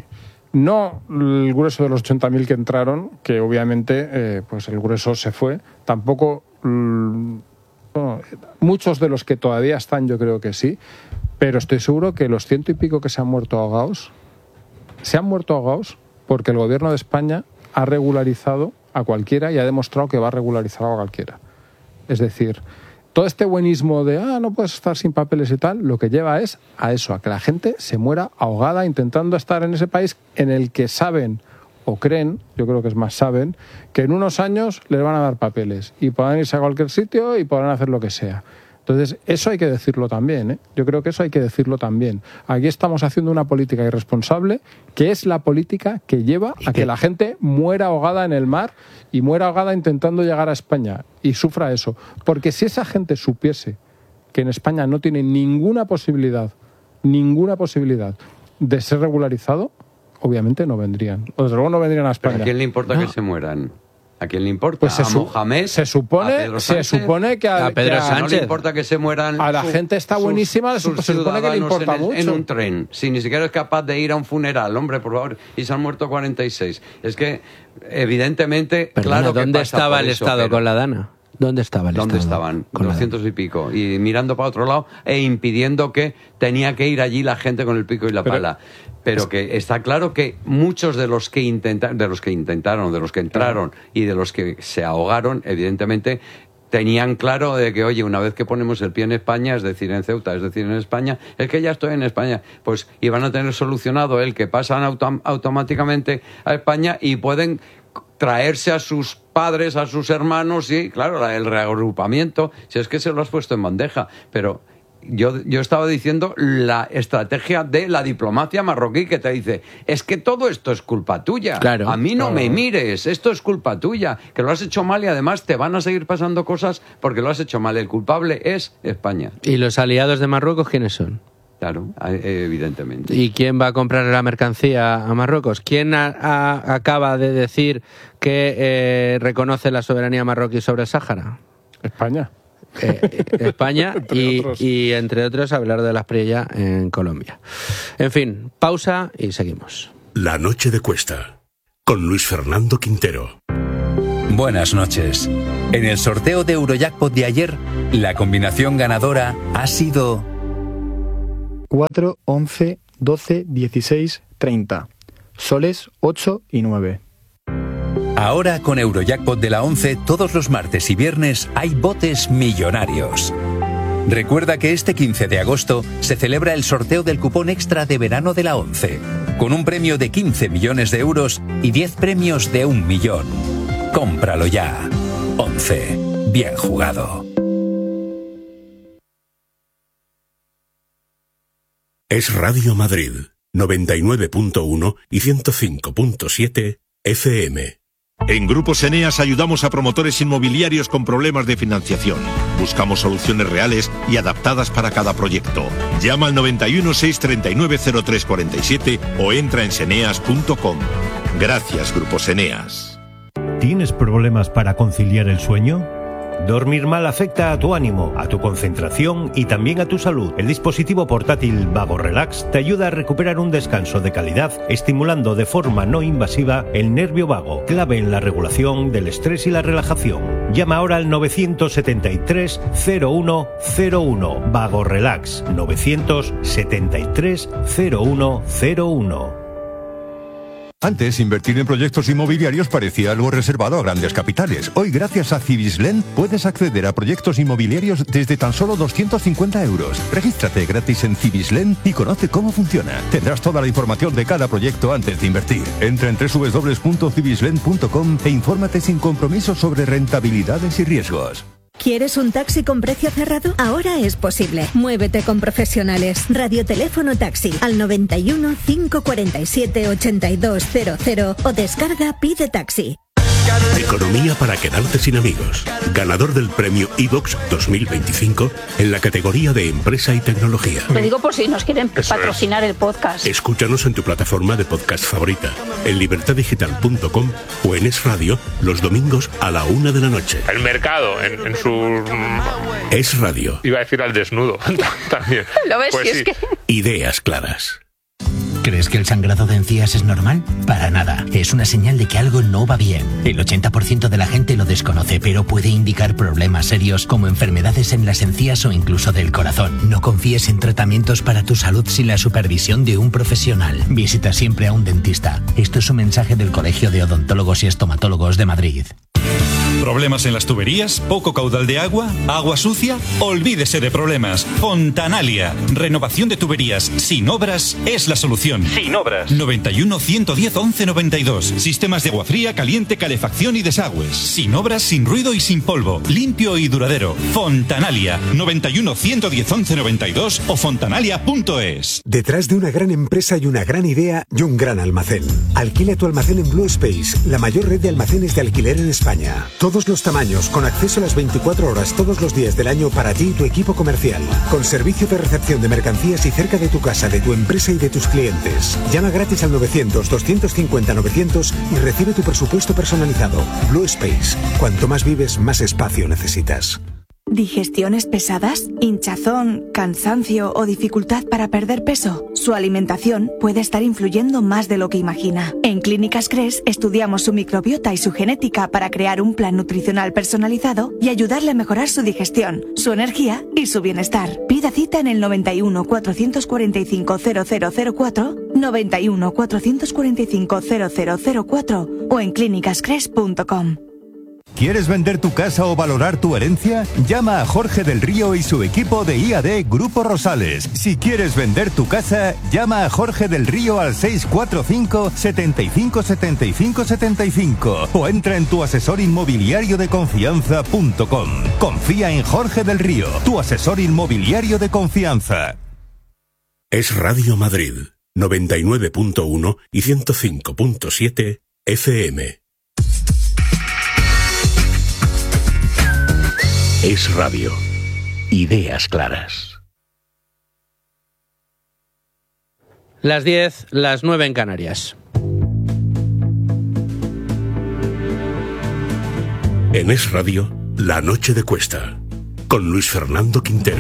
No el grueso de los ochenta mil que entraron, que obviamente eh, pues el grueso se fue. Tampoco mmm, bueno, muchos de los que todavía están, yo creo que sí. Pero estoy seguro que los ciento y pico que se han muerto ahogados, se han muerto ahogados porque el gobierno de España ha regularizado a cualquiera y ha demostrado que va a regularizar a cualquiera. Es decir, todo este buenismo de, ah, no puedes estar sin papeles y tal, lo que lleva es a eso, a que la gente se muera ahogada intentando estar en ese país en el que saben o creen, yo creo que es más saben, que en unos años les van a dar papeles y podrán irse a cualquier sitio y podrán hacer lo que sea. Entonces, eso hay que decirlo también, ¿eh? Yo creo que eso hay que decirlo también. Aquí estamos haciendo una política irresponsable, que es la política que lleva a que la gente muera ahogada en el mar y muera ahogada intentando llegar a España y sufra eso. Porque si esa gente supiese que en España no tiene ninguna posibilidad, ninguna posibilidad de ser regularizado, obviamente no vendrían. O desde luego no vendrían a España.
¿Pero a quién le importa no. que se mueran? ¿A quién le importa?
Pues se,
a
su
Mohamed,
se supone,
a Pedro
se
Sánchez,
supone que a,
a Pedro
que a,
Sánchez.
no le importa que se mueran.
A la
su,
gente está
sus,
buenísima,
sus
se supone que le importa
en el,
mucho.
En un tren, si ni siquiera es capaz de ir a un funeral, hombre, por favor, y se han muerto cuarenta y seis. Es que, evidentemente,
Perdona,
claro que
¿dónde
pasa
estaba
por
el
eso,
Estado
pero-
con la Dana? ¿Dónde estaba el
¿Dónde
Estado?
estaban?
Con la
doscientos y pico. Y mirando para otro lado e impidiendo que tenía que ir allí la gente con el pico y la
Pero-
pala. Pero que está claro que muchos de los que intentaron, de los que intentaron, de los que entraron y de los que se ahogaron, evidentemente tenían claro de que, oye, una vez que ponemos el pie en España, es decir, en Ceuta, es decir, en España, es que ya estoy en España, pues iban a tener solucionado el que pasan autom- automáticamente a España y pueden traerse a sus padres, a sus hermanos y, claro, el reagrupamiento, si es que se lo has puesto en bandeja, pero yo, yo estaba diciendo la estrategia de la diplomacia marroquí que te dice, es que todo esto es culpa tuya,
Claro,
a mí no
claro.
me mires, esto es culpa tuya, que lo has hecho mal y además te van a seguir pasando cosas porque lo has hecho mal, el culpable es España.
¿Y los aliados de Marruecos quiénes son?
Claro, evidentemente.
¿Y quién va a comprar la mercancía a Marruecos? ¿Quién a, a, acaba de decir que eh, reconoce la soberanía marroquí sobre el Sáhara?
España.
Eh, España
Entre
y,
otros.
y, entre otros, Abelardo de la Espriella en Colombia. En fin, pausa y seguimos.
La noche de Cuesta, con Luis Fernando Quintero.
Buenas noches. En el sorteo de Eurojackpot de ayer, la combinación ganadora ha sido
cuatro, once, doce, dieciséis, treinta. Soles ocho y nueve.
Ahora con Eurojackpot de la once, todos los martes y viernes hay botes millonarios. Recuerda que este quince de agosto se celebra el sorteo del cupón extra de verano de la once, con un premio de quince millones de euros y diez premios de un millón. Cómpralo ya. once. Bien jugado.
Es Radio Madrid, noventa y nueve punto uno y ciento cinco punto siete F M.
En Grupos Eneas ayudamos a promotores inmobiliarios con problemas de financiación. Buscamos soluciones reales y adaptadas para cada proyecto. Llama al noventa y uno, seiscientos treinta y nueve, cero tres cuarenta y siete o entra en seneas punto com. Gracias, Grupos Eneas.
¿Tienes problemas para conciliar el sueño? Dormir mal afecta a tu ánimo, a tu concentración y también a tu salud. El dispositivo portátil Vago Relax te ayuda a recuperar un descanso de calidad, estimulando de forma no invasiva el nervio vago, clave en la regulación del estrés y la relajación. Llama ahora al novecientos setenta y tres, cero uno cero uno. Vago Relax, novecientos setenta y tres, cero uno cero uno.
Antes, invertir en proyectos inmobiliarios parecía algo reservado a grandes capitales. Hoy, gracias a Cibislen, puedes acceder a proyectos inmobiliarios desde tan solo doscientos cincuenta euros. Regístrate gratis en Cibislen y conoce cómo funciona. Tendrás toda la información de cada proyecto antes de invertir. Entra en doble u doble u doble u punto cibislen punto com e infórmate sin compromiso sobre rentabilidades y riesgos.
¿Quieres un taxi con precio cerrado? Ahora es posible. Muévete con profesionales. Radioteléfono taxi al noventa y uno, cinco cuarenta y siete, ochenta y dos cero cero o descarga Pide Taxi.
Economía para quedarte sin amigos. Ganador del premio iVox dos mil veinticinco en la categoría de Empresa y Tecnología.
Lo digo por si nos quieren
Eso
patrocinar el podcast.
Escúchanos en tu plataforma de podcast favorita, en libertad digital punto com o en Es Radio los domingos a la una de la noche.
El mercado en, en su...
Es Radio.
Iba a decir al desnudo también.
¿Lo ves?
Pues
Si es
sí.
que...
Ideas claras.
¿Crees que el sangrado de encías es normal? Para nada. Es una señal de que algo no va bien. El ochenta por ciento de la gente lo desconoce, pero puede indicar problemas serios como enfermedades en las encías o incluso del corazón. No confíes en tratamientos para tu salud sin la supervisión de un profesional. Visita siempre a un dentista. Esto es un mensaje del Colegio de Odontólogos y Estomatólogos de Madrid.
¿Problemas en las tuberías? ¿Poco caudal de agua? ¿Agua sucia? Olvídese de problemas. Fontanalia. Renovación de tuberías sin obras es la solución. Sin obras. noventa y uno, ciento diez, once noventa y dos. Sistemas de agua fría, caliente, calefacción y desagües. Sin obras, sin ruido y sin polvo. Limpio y duradero. Fontanalia. noventa y uno, ciento diez, once noventa y dos o fontanalia punto es.
Detrás de una gran empresa y una gran idea y un gran almacén. Alquila tu almacén en Blue Space, la mayor red de almacenes de alquiler en España. Todo todos los tamaños, con acceso a las veinticuatro horas todos los días del año para ti y tu equipo comercial. Con servicio de recepción de mercancías y cerca de tu casa, de tu empresa y de tus clientes. Llama gratis al novecientos, doscientos cincuenta, novecientos y recibe tu presupuesto personalizado. Blue Space. Cuanto más vives, más espacio necesitas.
¿Digestiones pesadas? ¿Hinchazón, cansancio o dificultad para perder peso? Su alimentación puede estar influyendo más de lo que imagina. En Clínicas Cres estudiamos su microbiota y su genética para crear un plan nutricional personalizado y ayudarle a mejorar su digestión, su energía y su bienestar. Pida cita en el noventa y uno, cuatrocientos cuarenta y cinco, cero cero cero cuatro, noventa y uno, cuatrocientos cuarenta y cinco, cero cero cero cuatro o en clínicas cres punto com.
¿Quieres vender tu casa o valorar tu herencia? Llama a Jorge del Río y su equipo de I A D Grupo Rosales. Si quieres vender tu casa, llama a Jorge del Río al seis cuatro cinco, setenta y cinco, setenta y cinco, setenta y cinco o entra en tu asesor inmobiliario de confianza punto com. Confía en Jorge del Río, tu asesor inmobiliario de confianza.
Es Radio Madrid, noventa y nueve punto uno y ciento cinco punto siete F M. Es radio. Ideas claras.
Las diez, las nueve en Canarias.
En Es Radio, La Noche de Cuesta, con Luis Fernando Quintero.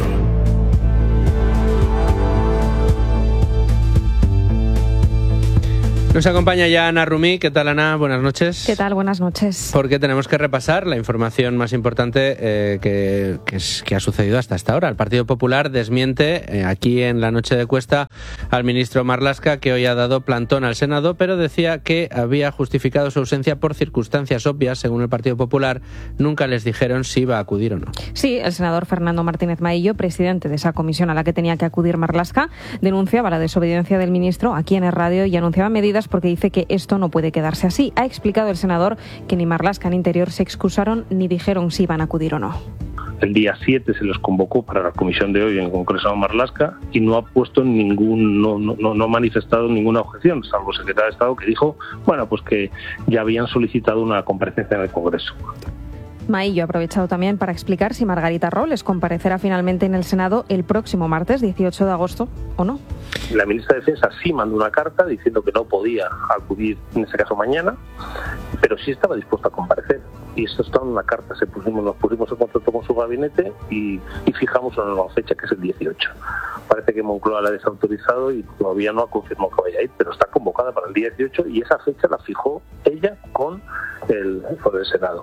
Nos acompaña ya Ana Rumí. ¿Qué tal, Ana? Buenas noches.
¿Qué tal? Buenas noches.
Porque tenemos que repasar la información más importante eh, que, que, es, que ha sucedido hasta esta hora. El Partido Popular desmiente eh, aquí en La Noche de Cuesta al ministro Marlaska, que hoy ha dado plantón al Senado, pero decía que había justificado su ausencia por circunstancias obvias. Según el Partido Popular, nunca les dijeron si iba a acudir o no.
Sí, el senador Fernando Martínez Maillo, presidente de esa comisión a la que tenía que acudir Marlaska, denunciaba la desobediencia del ministro aquí en el radio y anunciaba medidas porque dice que esto no puede quedarse así. Ha explicado el senador que ni Marlaska ni Interior se excusaron ni dijeron si iban a acudir o no.
El día siete se los convocó para la comisión de hoy en el Congreso de Marlaska y no ha puesto ningún, no, no, no ha manifestado ninguna objeción, salvo el secretario de Estado que dijo, bueno, pues que ya habían solicitado una comparecencia en el Congreso.
Maillo ha aprovechado también para explicar si Margarita Robles comparecerá finalmente en el Senado el próximo martes dieciocho de agosto o no.
La ministra de Defensa sí mandó una carta diciendo que no podía acudir, en ese caso mañana, pero sí estaba dispuesta a comparecer. Y eso está en una carta, se pusimos, nos pusimos en contacto con su gabinete y, y fijamos una nueva fecha, que es el dieciocho. Parece que Moncloa la ha desautorizado y todavía no ha confirmado que vaya a ir, pero está convocada para el día dieciocho y esa fecha la fijó ella con el, con el Senado.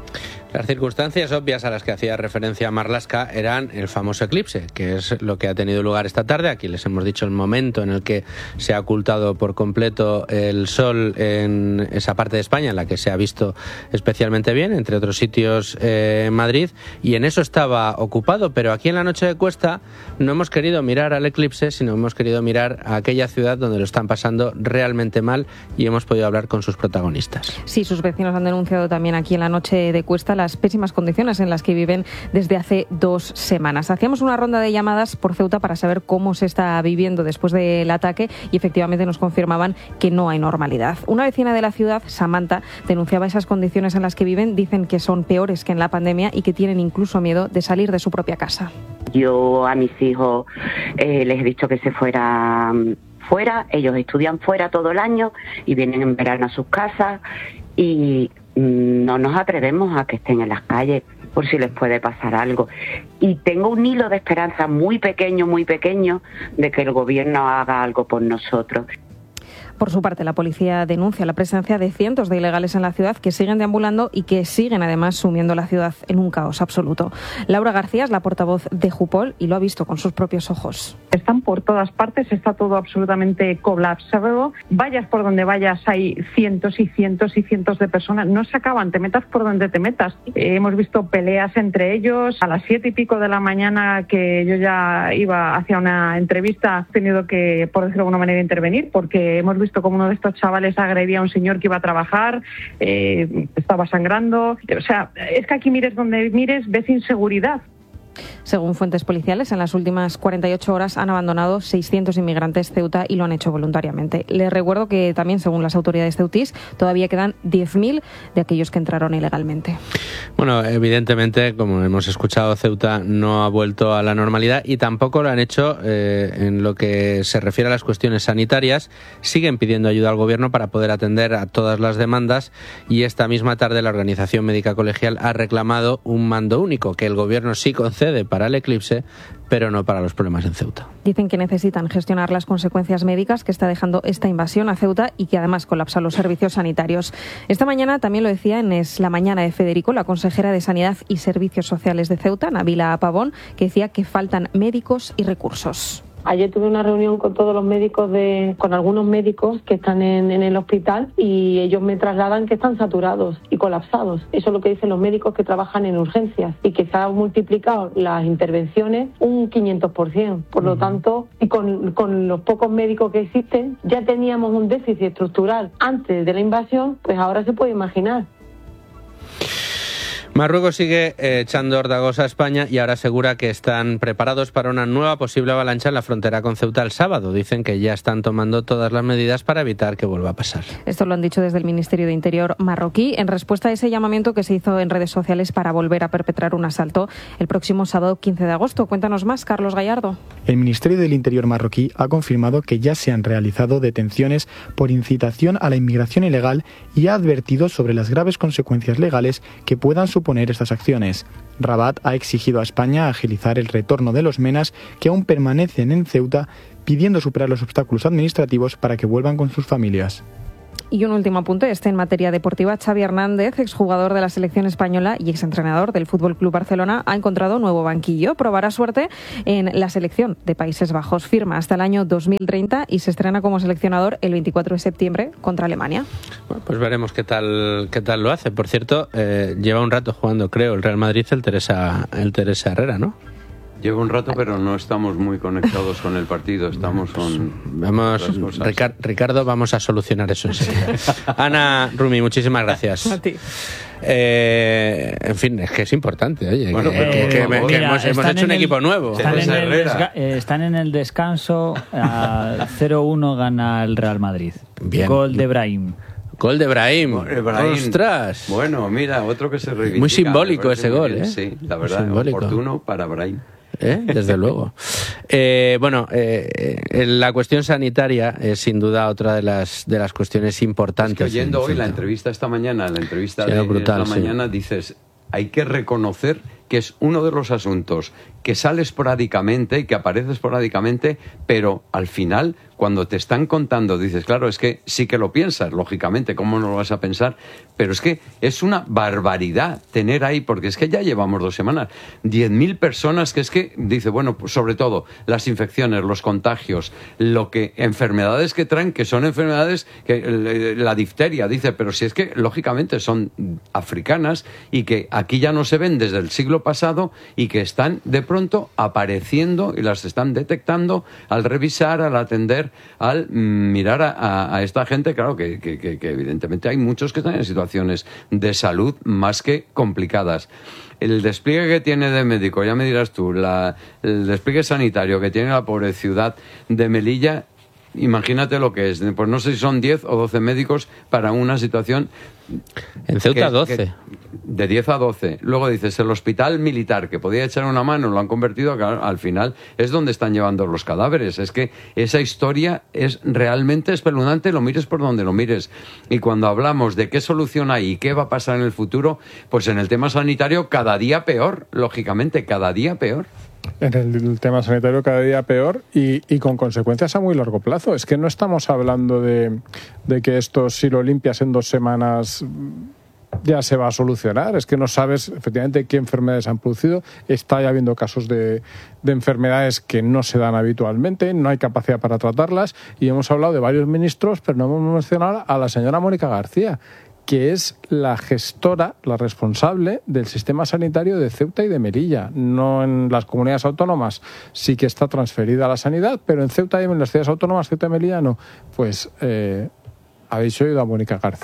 Las circunstancias obvias a las que hacía referencia Marlaska eran el famoso eclipse, que es lo que ha tenido lugar esta tarde. Aquí les hemos dicho el momento en el que se ha ocultado por completo el sol en esa parte de España, en la que se ha visto especialmente bien, entre otros sitios eh, en Madrid, y en eso estaba ocupado. Pero aquí en La Noche de Cuesta no hemos querido mirar al eclipse, sino hemos querido mirar a aquella ciudad donde lo están pasando realmente mal y hemos podido hablar con sus protagonistas.
Sí, sus vecinos han denunciado también aquí en La Noche de Cuesta las pésimas condiciones en las que viven desde hace dos semanas. Hacíamos una ronda de llamadas por Ceuta para saber cómo se está viviendo después del ataque y efectivamente nos confirmaban que no hay normalidad. Una vecina de la ciudad, Samantha, denunciaba esas condiciones en las que viven. Dicen que son peores que en la pandemia y que tienen incluso miedo de salir de su propia casa.
Yo a mis hijos eh, les he dicho que se fueran fuera. Ellos estudian fuera todo el año y vienen en verano a sus casas y no nos atrevemos a que estén en las calles por si les puede pasar algo. Y tengo un hilo de esperanza muy pequeño, muy pequeño, de que el gobierno haga algo por nosotros.
Por su parte, la policía denuncia la presencia de cientos de ilegales en la ciudad que siguen deambulando y que siguen además sumiendo la ciudad en un caos absoluto. Laura García es la portavoz de Jupol y lo ha visto con sus propios ojos.
Están por todas partes, está todo absolutamente colapsado. Vayas por donde vayas, hay cientos y cientos y cientos de personas. No se acaban, te metas por donde te metas. Eh, hemos visto peleas entre ellos. A las siete y pico de la mañana, que yo ya iba hacia una entrevista, he tenido que, por decirlo de alguna manera, intervenir porque hemos visto como uno de estos chavales agredía a un señor que iba a trabajar, eh, estaba sangrando. O sea, es que aquí mires donde mires, ves inseguridad.
Según fuentes policiales, en las últimas cuarenta y ocho horas han abandonado seiscientos inmigrantes Ceuta y lo han hecho voluntariamente. Les recuerdo que también, según las autoridades ceutís, todavía quedan diez mil de aquellos que entraron ilegalmente.
Bueno, evidentemente, como hemos escuchado, Ceuta no ha vuelto a la normalidad y tampoco lo han hecho eh, en lo que se refiere a las cuestiones sanitarias. Siguen pidiendo ayuda al gobierno para poder atender a todas las demandas y esta misma tarde la Organización Médica Colegial ha reclamado un mando único, que el gobierno sí concede para el eclipse, pero no para los problemas en Ceuta.
Dicen que necesitan gestionar las consecuencias médicas que está dejando esta invasión a Ceuta y que además colapsa los servicios sanitarios. Esta mañana también lo decía en Es la Mañana de Federico, la consejera de Sanidad y Servicios Sociales de Ceuta, Nabila Pavón, que decía que faltan médicos y recursos.
Ayer tuve una reunión con todos los médicos, de, con algunos médicos que están en, en el hospital y ellos me trasladan que están saturados y colapsados. Eso es lo que dicen los médicos que trabajan en urgencias y que se han multiplicado las intervenciones un quinientos por ciento. Por lo tanto, y con, con los pocos médicos que existen, ya teníamos un déficit estructural antes de la invasión, pues ahora se puede imaginar.
Marruecos sigue eh, echando órdagos a España y ahora asegura que están preparados para una nueva posible avalancha en la frontera con Ceuta el sábado. Dicen que ya están tomando todas las medidas para evitar que vuelva a pasar.
Esto lo han dicho desde el Ministerio de Interior marroquí en respuesta a ese llamamiento que se hizo en redes sociales para volver a perpetrar un asalto el próximo sábado quince de agosto. Cuéntanos más, Carlos Gallardo.
El Ministerio del Interior marroquí ha confirmado que ya se han realizado detenciones por incitación a la inmigración ilegal y ha advertido sobre las graves consecuencias legales que puedan suponer poner estas acciones. Rabat ha exigido a España agilizar el retorno de los menas que aún permanecen en Ceuta, pidiendo superar los obstáculos administrativos para que vuelvan con sus familias.
Y un último apunte, este en materia deportiva. Xavi Hernández, exjugador de la selección española y exentrenador del F C Barcelona, ha encontrado nuevo banquillo. Probará suerte en la selección de Países Bajos. Firma hasta el año dos mil treinta y se estrena como seleccionador el veinticuatro de septiembre contra Alemania.
Bueno, pues veremos qué tal qué tal lo hace. Por cierto, eh, lleva un rato jugando, creo, el Real Madrid, el Teresa, el Teresa Herrera, ¿no?
Llevo un rato, pero no estamos muy conectados con el partido. Estamos con...
Vamos, Ricard, Ricardo, vamos a solucionar eso enseguida. Ana, Rumi, muchísimas gracias.
A ti.
Eh, en fin, es que es importante, oye,
bueno,
que,
pero,
que, que,
mira,
que hemos, hemos hecho un
el,
equipo nuevo.
Están en, el desca- eh, están en el descanso, a cero uno gana el Real Madrid.
Bien.
Gol de Brahim.
Gol de Brahim.
Brahim.
¡Ostras!
Bueno, mira, otro que se reivindica.
Muy simbólico ese gol, ¿eh?
Sí, la verdad, oportuno para Brahim.
¿Eh? Desde luego. Eh, bueno, eh, la cuestión sanitaria es sin duda otra de las de las cuestiones importantes.
Es que oyendo hoy la entrevista esta mañana, la entrevista
sí,
de
brutal,
esta
sí.
mañana, dices, hay que reconocer que es uno de los asuntos que sale esporádicamente y que aparece esporádicamente, pero al final, cuando te están contando, dices, claro, es que sí que lo piensas, lógicamente, ¿cómo no lo vas a pensar? Pero es que es una barbaridad tener ahí, porque es que ya llevamos dos semanas, diez mil personas que es que, dice, bueno, pues sobre todo, las infecciones, los contagios, lo que, enfermedades que traen, que son enfermedades, que la difteria, dice, pero si es que, lógicamente, son africanas y que aquí ya no se ven desde el siglo pasado y que están de pronto apareciendo y las están detectando al revisar, al atender, al mirar a, a, a esta gente. Claro que, que, que, que evidentemente hay muchos que están en situaciones de salud más que complicadas. El despliegue que tiene de médico, ya me dirás tú, la, el despliegue sanitario que tiene la pobre ciudad de Melilla, imagínate lo que es. Pues no sé si son diez o doce médicos para una situación...
En Ceuta
que,
doce.
Que, de diez a doce. Luego dices, el hospital militar, que podía echar una mano, lo han convertido, al final es donde están llevando los cadáveres. Es que esa historia es realmente espeluznante, lo mires por donde lo mires. Y cuando hablamos de qué solución hay y qué va a pasar en el futuro, pues en el tema sanitario cada día peor, lógicamente, cada día peor.
En el tema sanitario cada día peor y, y con consecuencias a muy largo plazo. Es que no estamos hablando de, de que esto, si lo limpias en dos semanas, ya se va a solucionar. Es que no sabes efectivamente qué enfermedades han producido. Está ya habiendo casos de, de enfermedades que no se dan habitualmente, no hay capacidad para tratarlas. Y hemos hablado de varios ministros, pero no hemos mencionado a la señora Mónica García, que es la gestora, la responsable del sistema sanitario de Ceuta y de Melilla. No en las comunidades autónomas sí que está transferida a la sanidad, pero en Ceuta y en las ciudades autónomas, Ceuta y Melilla no. Pues, eh, ¿habéis oído a Mónica García?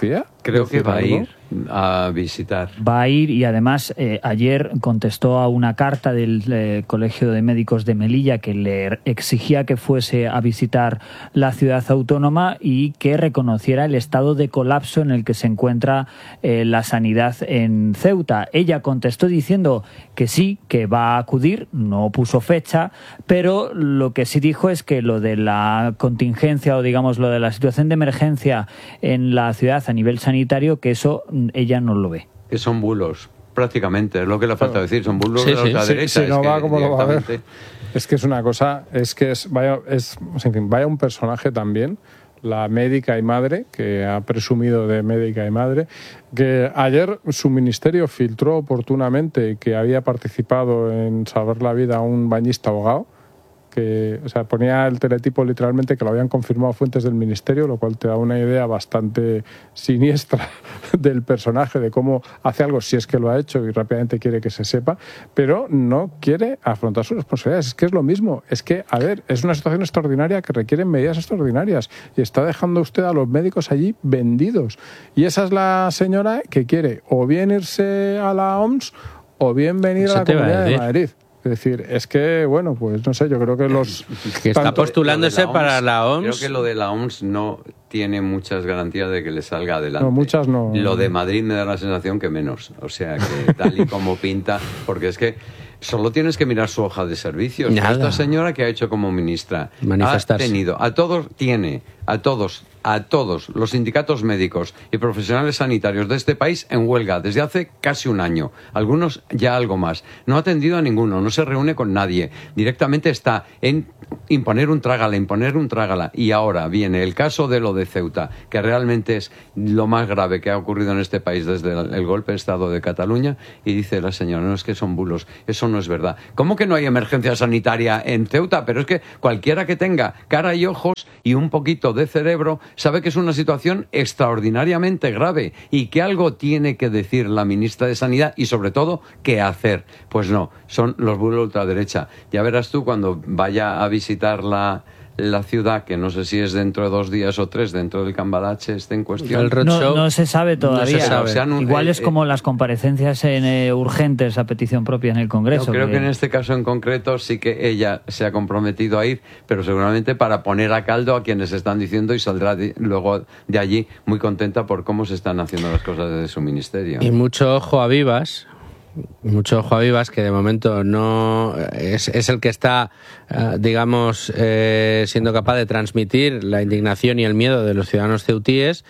Creo que va a ir a visitar.
Va a ir y además eh, ayer contestó a una carta del eh, Colegio de Médicos de Melilla que le exigía que fuese a visitar la ciudad autónoma y que reconociera el estado de colapso en el que se encuentra eh, la sanidad en Ceuta. Ella contestó diciendo que sí, que va a acudir, no puso fecha, pero lo que sí dijo es que lo de la contingencia o digamos lo de la situación de emergencia en la ciudad a nivel sanitario, que eso ella no lo ve.
Que son bulos, prácticamente, es lo que le falta decir, son bulos
Sí,
de
sí,
la
sí,
derecha.
sí, no
es
va
que
como lo va a ver.
directamente-
Es que es una cosa, es que es, vaya, es, en fin, vaya un personaje también, la médica y madre, que ha presumido de médica y madre, que ayer su ministerio filtró oportunamente que había participado en salvar la vida a un bañista ahogado, que, o sea, ponía el teletipo literalmente que lo habían confirmado fuentes del ministerio, lo cual te da una idea bastante siniestra del personaje, de cómo hace algo si es que lo ha hecho y rápidamente quiere que se sepa, pero no quiere afrontar sus responsabilidades. Es que es lo mismo, es que, a ver, es una situación extraordinaria que requiere medidas extraordinarias y está dejando usted a los médicos allí vendidos. Y esa es la señora que quiere o bien irse a la O M S o bien venir
Eso
a la
te iba a
Comunidad de
decir.
Madrid. Es decir, es que, bueno, pues no sé, yo creo que los...
Que está
tanto-
postulándose
Lo de la
para la O M S.
Creo que lo de la O M S no tiene muchas garantías de que le salga adelante.
No, muchas no.
Lo de Madrid me da la sensación que menos. O sea, que tal y como pinta, porque es que solo tienes que mirar su hoja de servicios.
Nada.
Esta señora que ha hecho como ministra
Manifestarse.
ha tenido a todos, tiene a todos, a todos los sindicatos médicos y profesionales sanitarios de este país en huelga desde hace casi un año. Algunos ya algo más. No ha atendido a ninguno, no se reúne con nadie. Directamente está en imponer un trágala, imponer un trágala. Y ahora viene el caso de lo de Ceuta, que realmente es lo más grave que ha ocurrido en este país desde el, el golpe de Estado de Cataluña, y dice la señora, no, es que son bulos, eso no es verdad. ¿Cómo que no hay emergencia sanitaria en Ceuta? Pero es que cualquiera que tenga cara y ojos y un poquito de cerebro sabe que es una situación extraordinariamente grave y que algo tiene que decir la ministra de Sanidad y sobre todo qué hacer. Pues no, son los bulos de ultraderecha. Ya verás tú cuando vaya a visitar la, la ciudad, que no sé si es dentro de dos días o tres, dentro del Cambalache esté en cuestión.
No, no se sabe todavía.
No se sabe. Se han-
Igual
eh,
es como las comparecencias en, eh, urgentes a petición propia en el Congreso.
Yo creo que en este caso en concreto sí que ella se ha comprometido a ir, pero seguramente para poner a caldo a quienes están diciendo, y saldrá de- luego de allí muy contenta por cómo se están haciendo las cosas desde su ministerio.
Y mucho ojo a Vivas, mucho ojo a Vivas, que de momento no es, es el que está, eh, digamos, eh, siendo capaz de transmitir la indignación y el miedo de los ciudadanos ceutíes,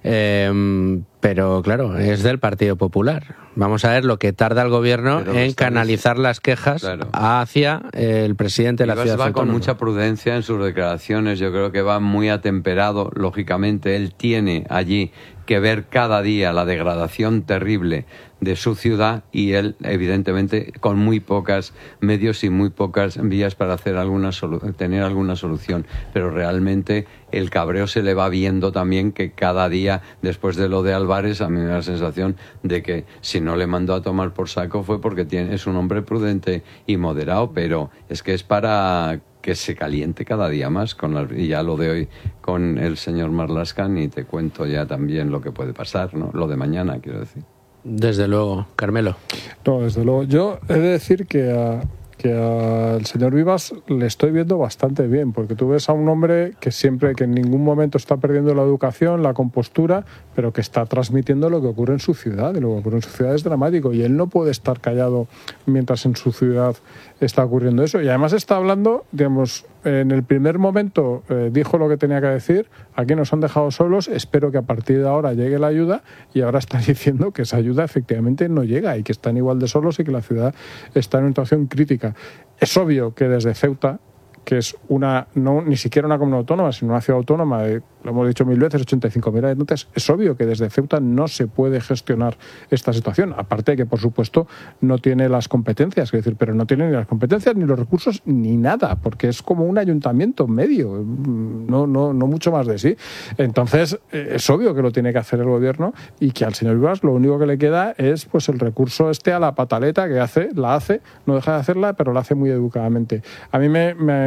eh, pero claro, es del Partido Popular. Vamos a ver lo que tarda el gobierno
Pero lo
en
está
canalizar las quejas
Claro.
hacia el presidente de la
Vivas
ciudad
va con
autónoma.
mucha prudencia en sus declaraciones, yo creo que va muy atemperado, lógicamente él tiene allí que ver cada día la degradación terrible de su ciudad y él evidentemente con muy pocas medios y muy pocas vías para hacer alguna solu- tener alguna solución, pero realmente el cabreo se le va viendo también, que cada día después de lo de Álvarez a mí me da la sensación de que si no le mandó a tomar por saco fue porque tiene, es un hombre prudente y moderado, pero es que es para que se caliente cada día más con las, y ya lo de hoy con el señor Marlaska, y te cuento ya también lo que puede pasar, ¿no? Lo de mañana, quiero decir.
Desde luego, Carmelo.
No, desde luego. Yo he de decir que, a- que al señor Vivas le estoy viendo bastante bien, porque tú ves a un hombre que siempre, que en ningún momento está perdiendo la educación, la compostura, pero que está transmitiendo lo que ocurre en su ciudad, y lo que ocurre en su ciudad es dramático, y él no puede estar callado mientras en su ciudad está ocurriendo eso. Y además está hablando, digamos, en el primer momento eh, dijo lo que tenía que decir, aquí nos han dejado solos, espero que a partir de ahora llegue la ayuda, y ahora está diciendo que esa ayuda efectivamente no llega y que están igual de solos y que la ciudad está en una situación crítica. Es obvio que desde Ceuta, que es una no ni siquiera una comunidad autónoma, sino una ciudad autónoma de, lo hemos dicho mil veces, ochenta y cinco mil habitantes, es obvio que desde Ceuta no se puede gestionar esta situación, aparte de que, por supuesto, no tiene las competencias, es decir, pero no tiene ni las competencias, ni los recursos, ni nada, porque es como un ayuntamiento medio, no, no, no mucho más de sí. Entonces, eh, es obvio que lo tiene que hacer el gobierno, y que al señor Vivas lo único que le queda es pues el recurso este a la pataleta, que hace, la hace, no deja de hacerla, pero la hace muy educadamente. A mí me, me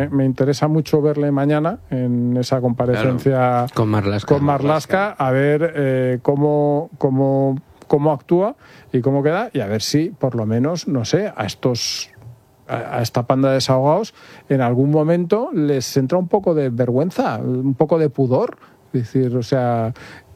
me interesa mucho verle mañana en esa comparecencia
claro, con Marlaska,
con Marlaska a ver eh, cómo, cómo, cómo actúa y cómo queda, y a ver si, por lo menos, no sé, a estos... a esta panda de desahogados, en algún momento les entra un poco de vergüenza, un poco de pudor. Es decir, o sea,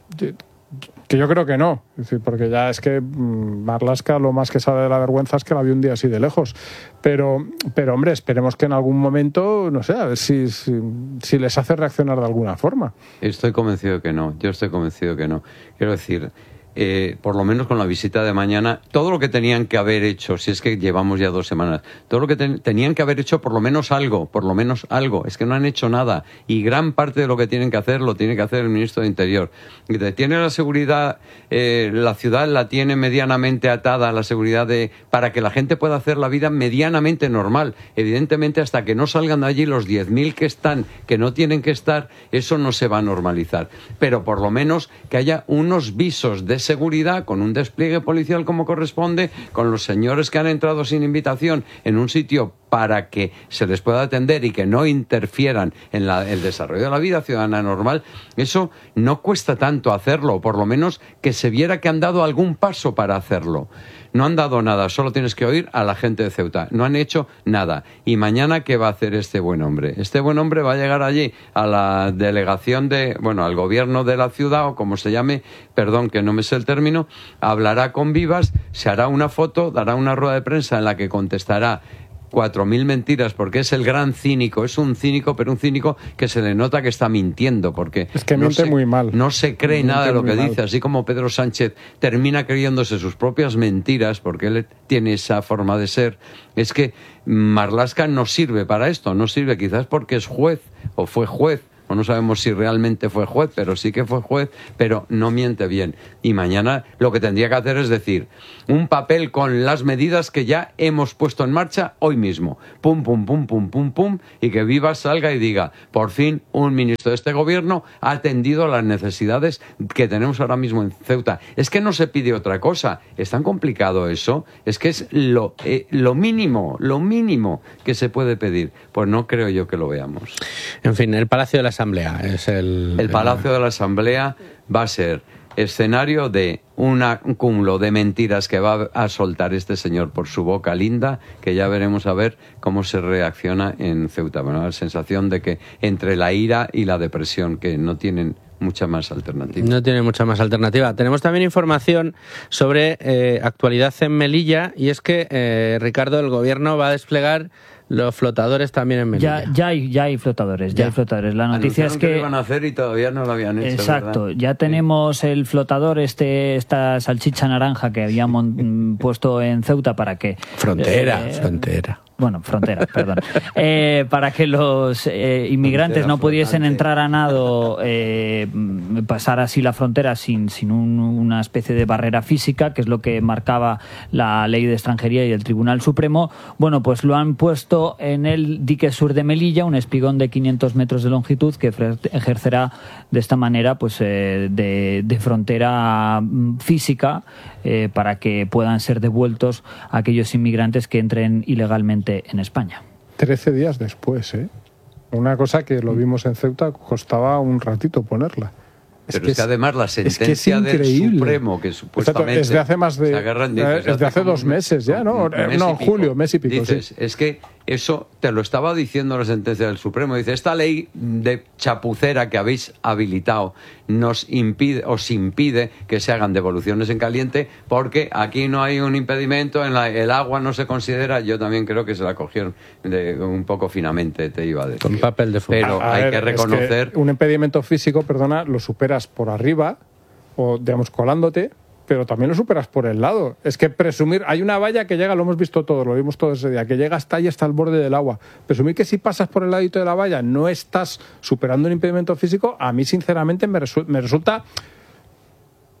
que yo creo que no. Es decir, porque ya es que Marlaska lo más que sabe de la vergüenza es que la vio un día así de lejos. Pero, pero hombre, esperemos que en algún momento, no sé, a ver si, si, si les hace reaccionar de alguna forma.
Estoy convencido que no, yo estoy convencido que no. Quiero decir... Eh, por lo menos con la visita de mañana, todo lo que tenían que haber hecho, si es que llevamos ya dos semanas, todo lo que ten, tenían que haber hecho por lo menos algo, por lo menos algo, es que no han hecho nada, y gran parte de lo que tienen que hacer lo tiene que hacer el ministro de Interior. Tiene la seguridad, eh, la ciudad la tiene medianamente atada, la seguridad de para que la gente pueda hacer la vida medianamente normal. Evidentemente, hasta que no salgan de allí los diez mil que están, que no tienen que estar, eso no se va a normalizar. Pero por lo menos que haya unos visos de seguridad, con un despliegue policial como corresponde, con los señores que han entrado sin invitación en un sitio para que se les pueda atender y que no interfieran en la, el desarrollo de la vida ciudadana normal. Eso no cuesta tanto hacerlo, por lo menos que se viera que han dado algún paso para hacerlo. No han dado nada, solo tienes que oír a la gente de Ceuta. No han hecho nada. Y mañana, ¿qué va a hacer este buen hombre? Este buen hombre va a llegar allí a la delegación de, bueno, al gobierno de la ciudad, o como se llame, perdón que no me sé el término, hablará con Vivas, se hará una foto, dará una rueda de prensa en la que contestará cuatro mil mentiras, porque es el gran cínico, es un cínico, pero un cínico que se le nota que está mintiendo, porque
es que
no
miente
se,
muy mal.
No se cree
miente
nada de lo que
mal.
dice, así como Pedro Sánchez termina creyéndose sus propias mentiras, porque él tiene esa forma de ser. Es que Marlaska no sirve para esto, no sirve quizás porque es juez, o fue juez, o no sabemos si realmente fue juez, pero sí que fue juez, pero no miente bien. Y mañana lo que tendría que hacer es decir, un papel con las medidas que ya hemos puesto en marcha hoy mismo. Pum, pum, pum, pum, pum, pum, y que Vivas salga y diga, por fin un ministro de este gobierno ha atendido las necesidades que tenemos ahora mismo en Ceuta. Es que no se pide otra cosa. ¿Es tan complicado eso? Es que es lo, eh, lo mínimo, lo mínimo que se puede pedir. Pues no creo yo que lo veamos.
En fin, el Palacio de la Asamblea es el...
El Palacio de la Asamblea va a ser escenario de una, un cúmulo de mentiras que va a soltar este señor por su boca linda, que ya veremos a ver cómo se reacciona en Ceuta. Bueno, la sensación de que entre la ira y la depresión, que no tienen mucha más alternativa.
No tiene mucha más alternativa. Tenemos también información sobre eh, actualidad en Melilla, y es que, eh, Ricardo, el gobierno va a desplegar los flotadores también en Melilla.
Ya, ya, hay, ya hay flotadores, ya, ya hay flotadores. La noticia
Anunciaron
es que...
que lo iban a hacer y todavía no lo habían hecho.
Exacto,
¿verdad?
ya tenemos sí. el flotador, este esta salchicha naranja que habíamos puesto en Ceuta para que...
Frontera,
eh,
frontera.
Bueno, frontera, perdón. Eh, para que los eh, inmigrantes frontera, no pudiesen flotante. entrar a nado, eh, pasar así la frontera sin, sin un, una especie de barrera física, que es lo que marcaba la Ley de Extranjería y el Tribunal Supremo. Bueno, pues lo han puesto en el dique sur de Melilla, un espigón de quinientos metros de longitud que ejercerá de esta manera pues eh, de, de frontera física eh, para que puedan ser devueltos a aquellos inmigrantes que entren ilegalmente en España.
Trece días después, ¿eh? Una cosa que lo vimos en Ceuta, costaba un ratito ponerla.
Es Pero que es que además la sentencia
es que es
del Supremo, que supuestamente
es de hace más de,
agarran, dices,
es de hace dos meses ya, ¿no? No, julio, mes y pico.
Dices,
sí.
Es que eso te lo estaba diciendo la sentencia del Supremo. Dice, esta ley de chapucera que habéis habilitado nos impide, os impide que se hagan devoluciones en caliente, porque aquí no hay un impedimento, en la, el agua no se considera. Yo también creo que se la cogieron de, un poco finamente, te iba a decir.
Con papel de fútbol.
Pero
a, a
hay
ver,
que reconocer...
Es que un impedimento físico, perdona, lo superas por arriba, o digamos colándote, pero también lo superas por el lado. Es que presumir, hay una valla que llega, lo hemos visto todos, lo vimos todos ese día, que llega hasta ahí, hasta el borde del agua. Presumir que si pasas por el ladito de la valla no estás superando un impedimento físico, a mí sinceramente me, resu- me resulta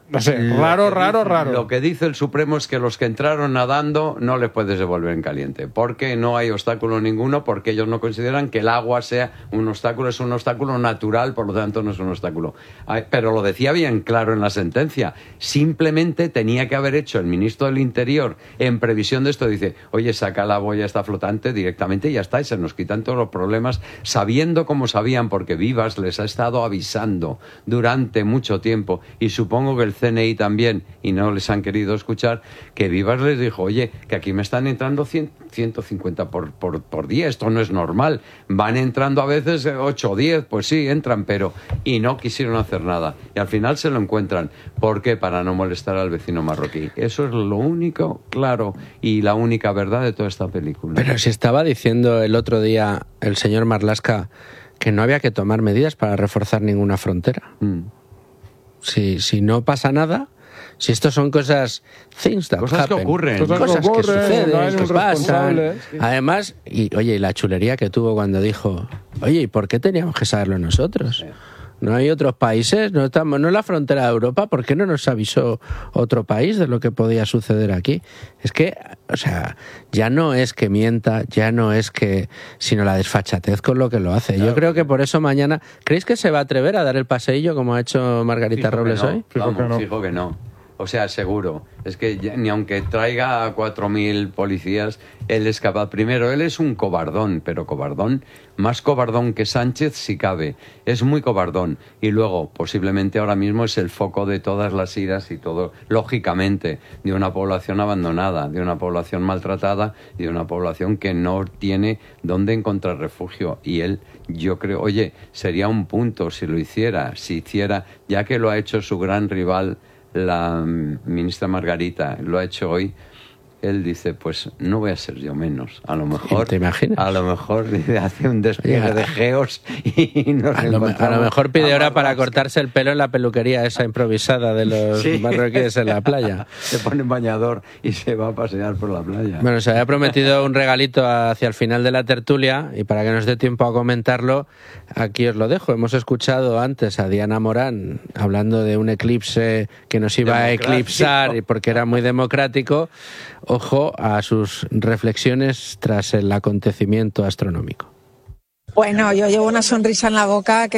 No sé, raro, raro,
dice,
raro.
Lo que dice el Supremo es que los que entraron nadando no les puedes devolver en caliente, porque no hay obstáculo ninguno, porque ellos no consideran que el agua sea un obstáculo, es un obstáculo natural, por lo tanto no es un obstáculo. Pero lo decía bien claro en la sentencia, simplemente tenía que haber hecho el ministro del Interior, en previsión de esto, dice, oye, saca la boya esta flotante directamente y ya está, y se nos quitan todos los problemas, sabiendo como sabían, porque Vivas les ha estado avisando durante mucho tiempo, y supongo que el C N I también, y no les han querido escuchar, que Vivas les dijo, oye, que aquí me están entrando cien, ciento cincuenta por, por, por día, esto no es normal, van entrando a veces ocho o diez, pues sí, entran, pero... Y no quisieron hacer nada, y al final se lo encuentran. ¿Por qué? Para no molestar al vecino marroquí. Eso es lo único claro y la única verdad de toda esta película.
Pero si estaba diciendo el otro día el señor Marlaska que no había que tomar medidas para reforzar ninguna frontera. Mm. Si, si no pasa nada, si esto son cosas, things that
cosas
happen,
que ocurren,
cosas,
cosas
que,
ocurren,
suceden,
no hay
que
un
pasan.
responsable.
Además, y oye, y la chulería que tuvo cuando dijo, oye, ¿y por qué teníamos que saberlo nosotros? Sí. ¿No hay otros países? ¿No estamos, no es la frontera de Europa? ¿Por qué no nos avisó otro país de lo que podía suceder aquí? Es que, o sea, ya no es que mienta, ya no es que, sino la desfachatez con lo que lo hace. Claro. Yo creo que por eso mañana, ¿creéis que se va a atrever a dar el paseillo como ha hecho Margarita
fijo
Robles
no,
hoy?
Vamos,
fijo que no.
Fijo que no. O sea, seguro. Es que ya, ni aunque traiga a cuatro mil policías, él es capaz. Primero, él es un cobardón, pero cobardón, más cobardón que Sánchez si cabe. Es muy cobardón. Y luego, posiblemente ahora mismo es el foco de todas las iras y todo, lógicamente, de una población abandonada, de una población maltratada y de una población que no tiene dónde encontrar refugio. Y él, yo creo, oye, sería un punto si lo hiciera, si hiciera, ya que lo ha hecho su gran rival, la ministra Margarita, lo ha hecho hoy, él dice, pues no voy a ser yo menos. A lo mejor,
¿te imaginas?
A lo mejor hace un despliegue de geos y nos
a lo, a lo mejor pide hora para cortarse el pelo en la peluquería esa improvisada de los sí. marroquíes en la playa.
Se pone en bañador y se va a pasear por la playa.
Bueno, se había prometido un regalito hacia el final de la tertulia y para que nos dé tiempo a comentarlo, aquí os lo dejo. Hemos escuchado antes a Diana Morán hablando de un eclipse que nos iba a eclipsar y porque era muy democrático. Ojo a sus reflexiones tras el acontecimiento astronómico.
Bueno, yo llevo una sonrisa en la boca que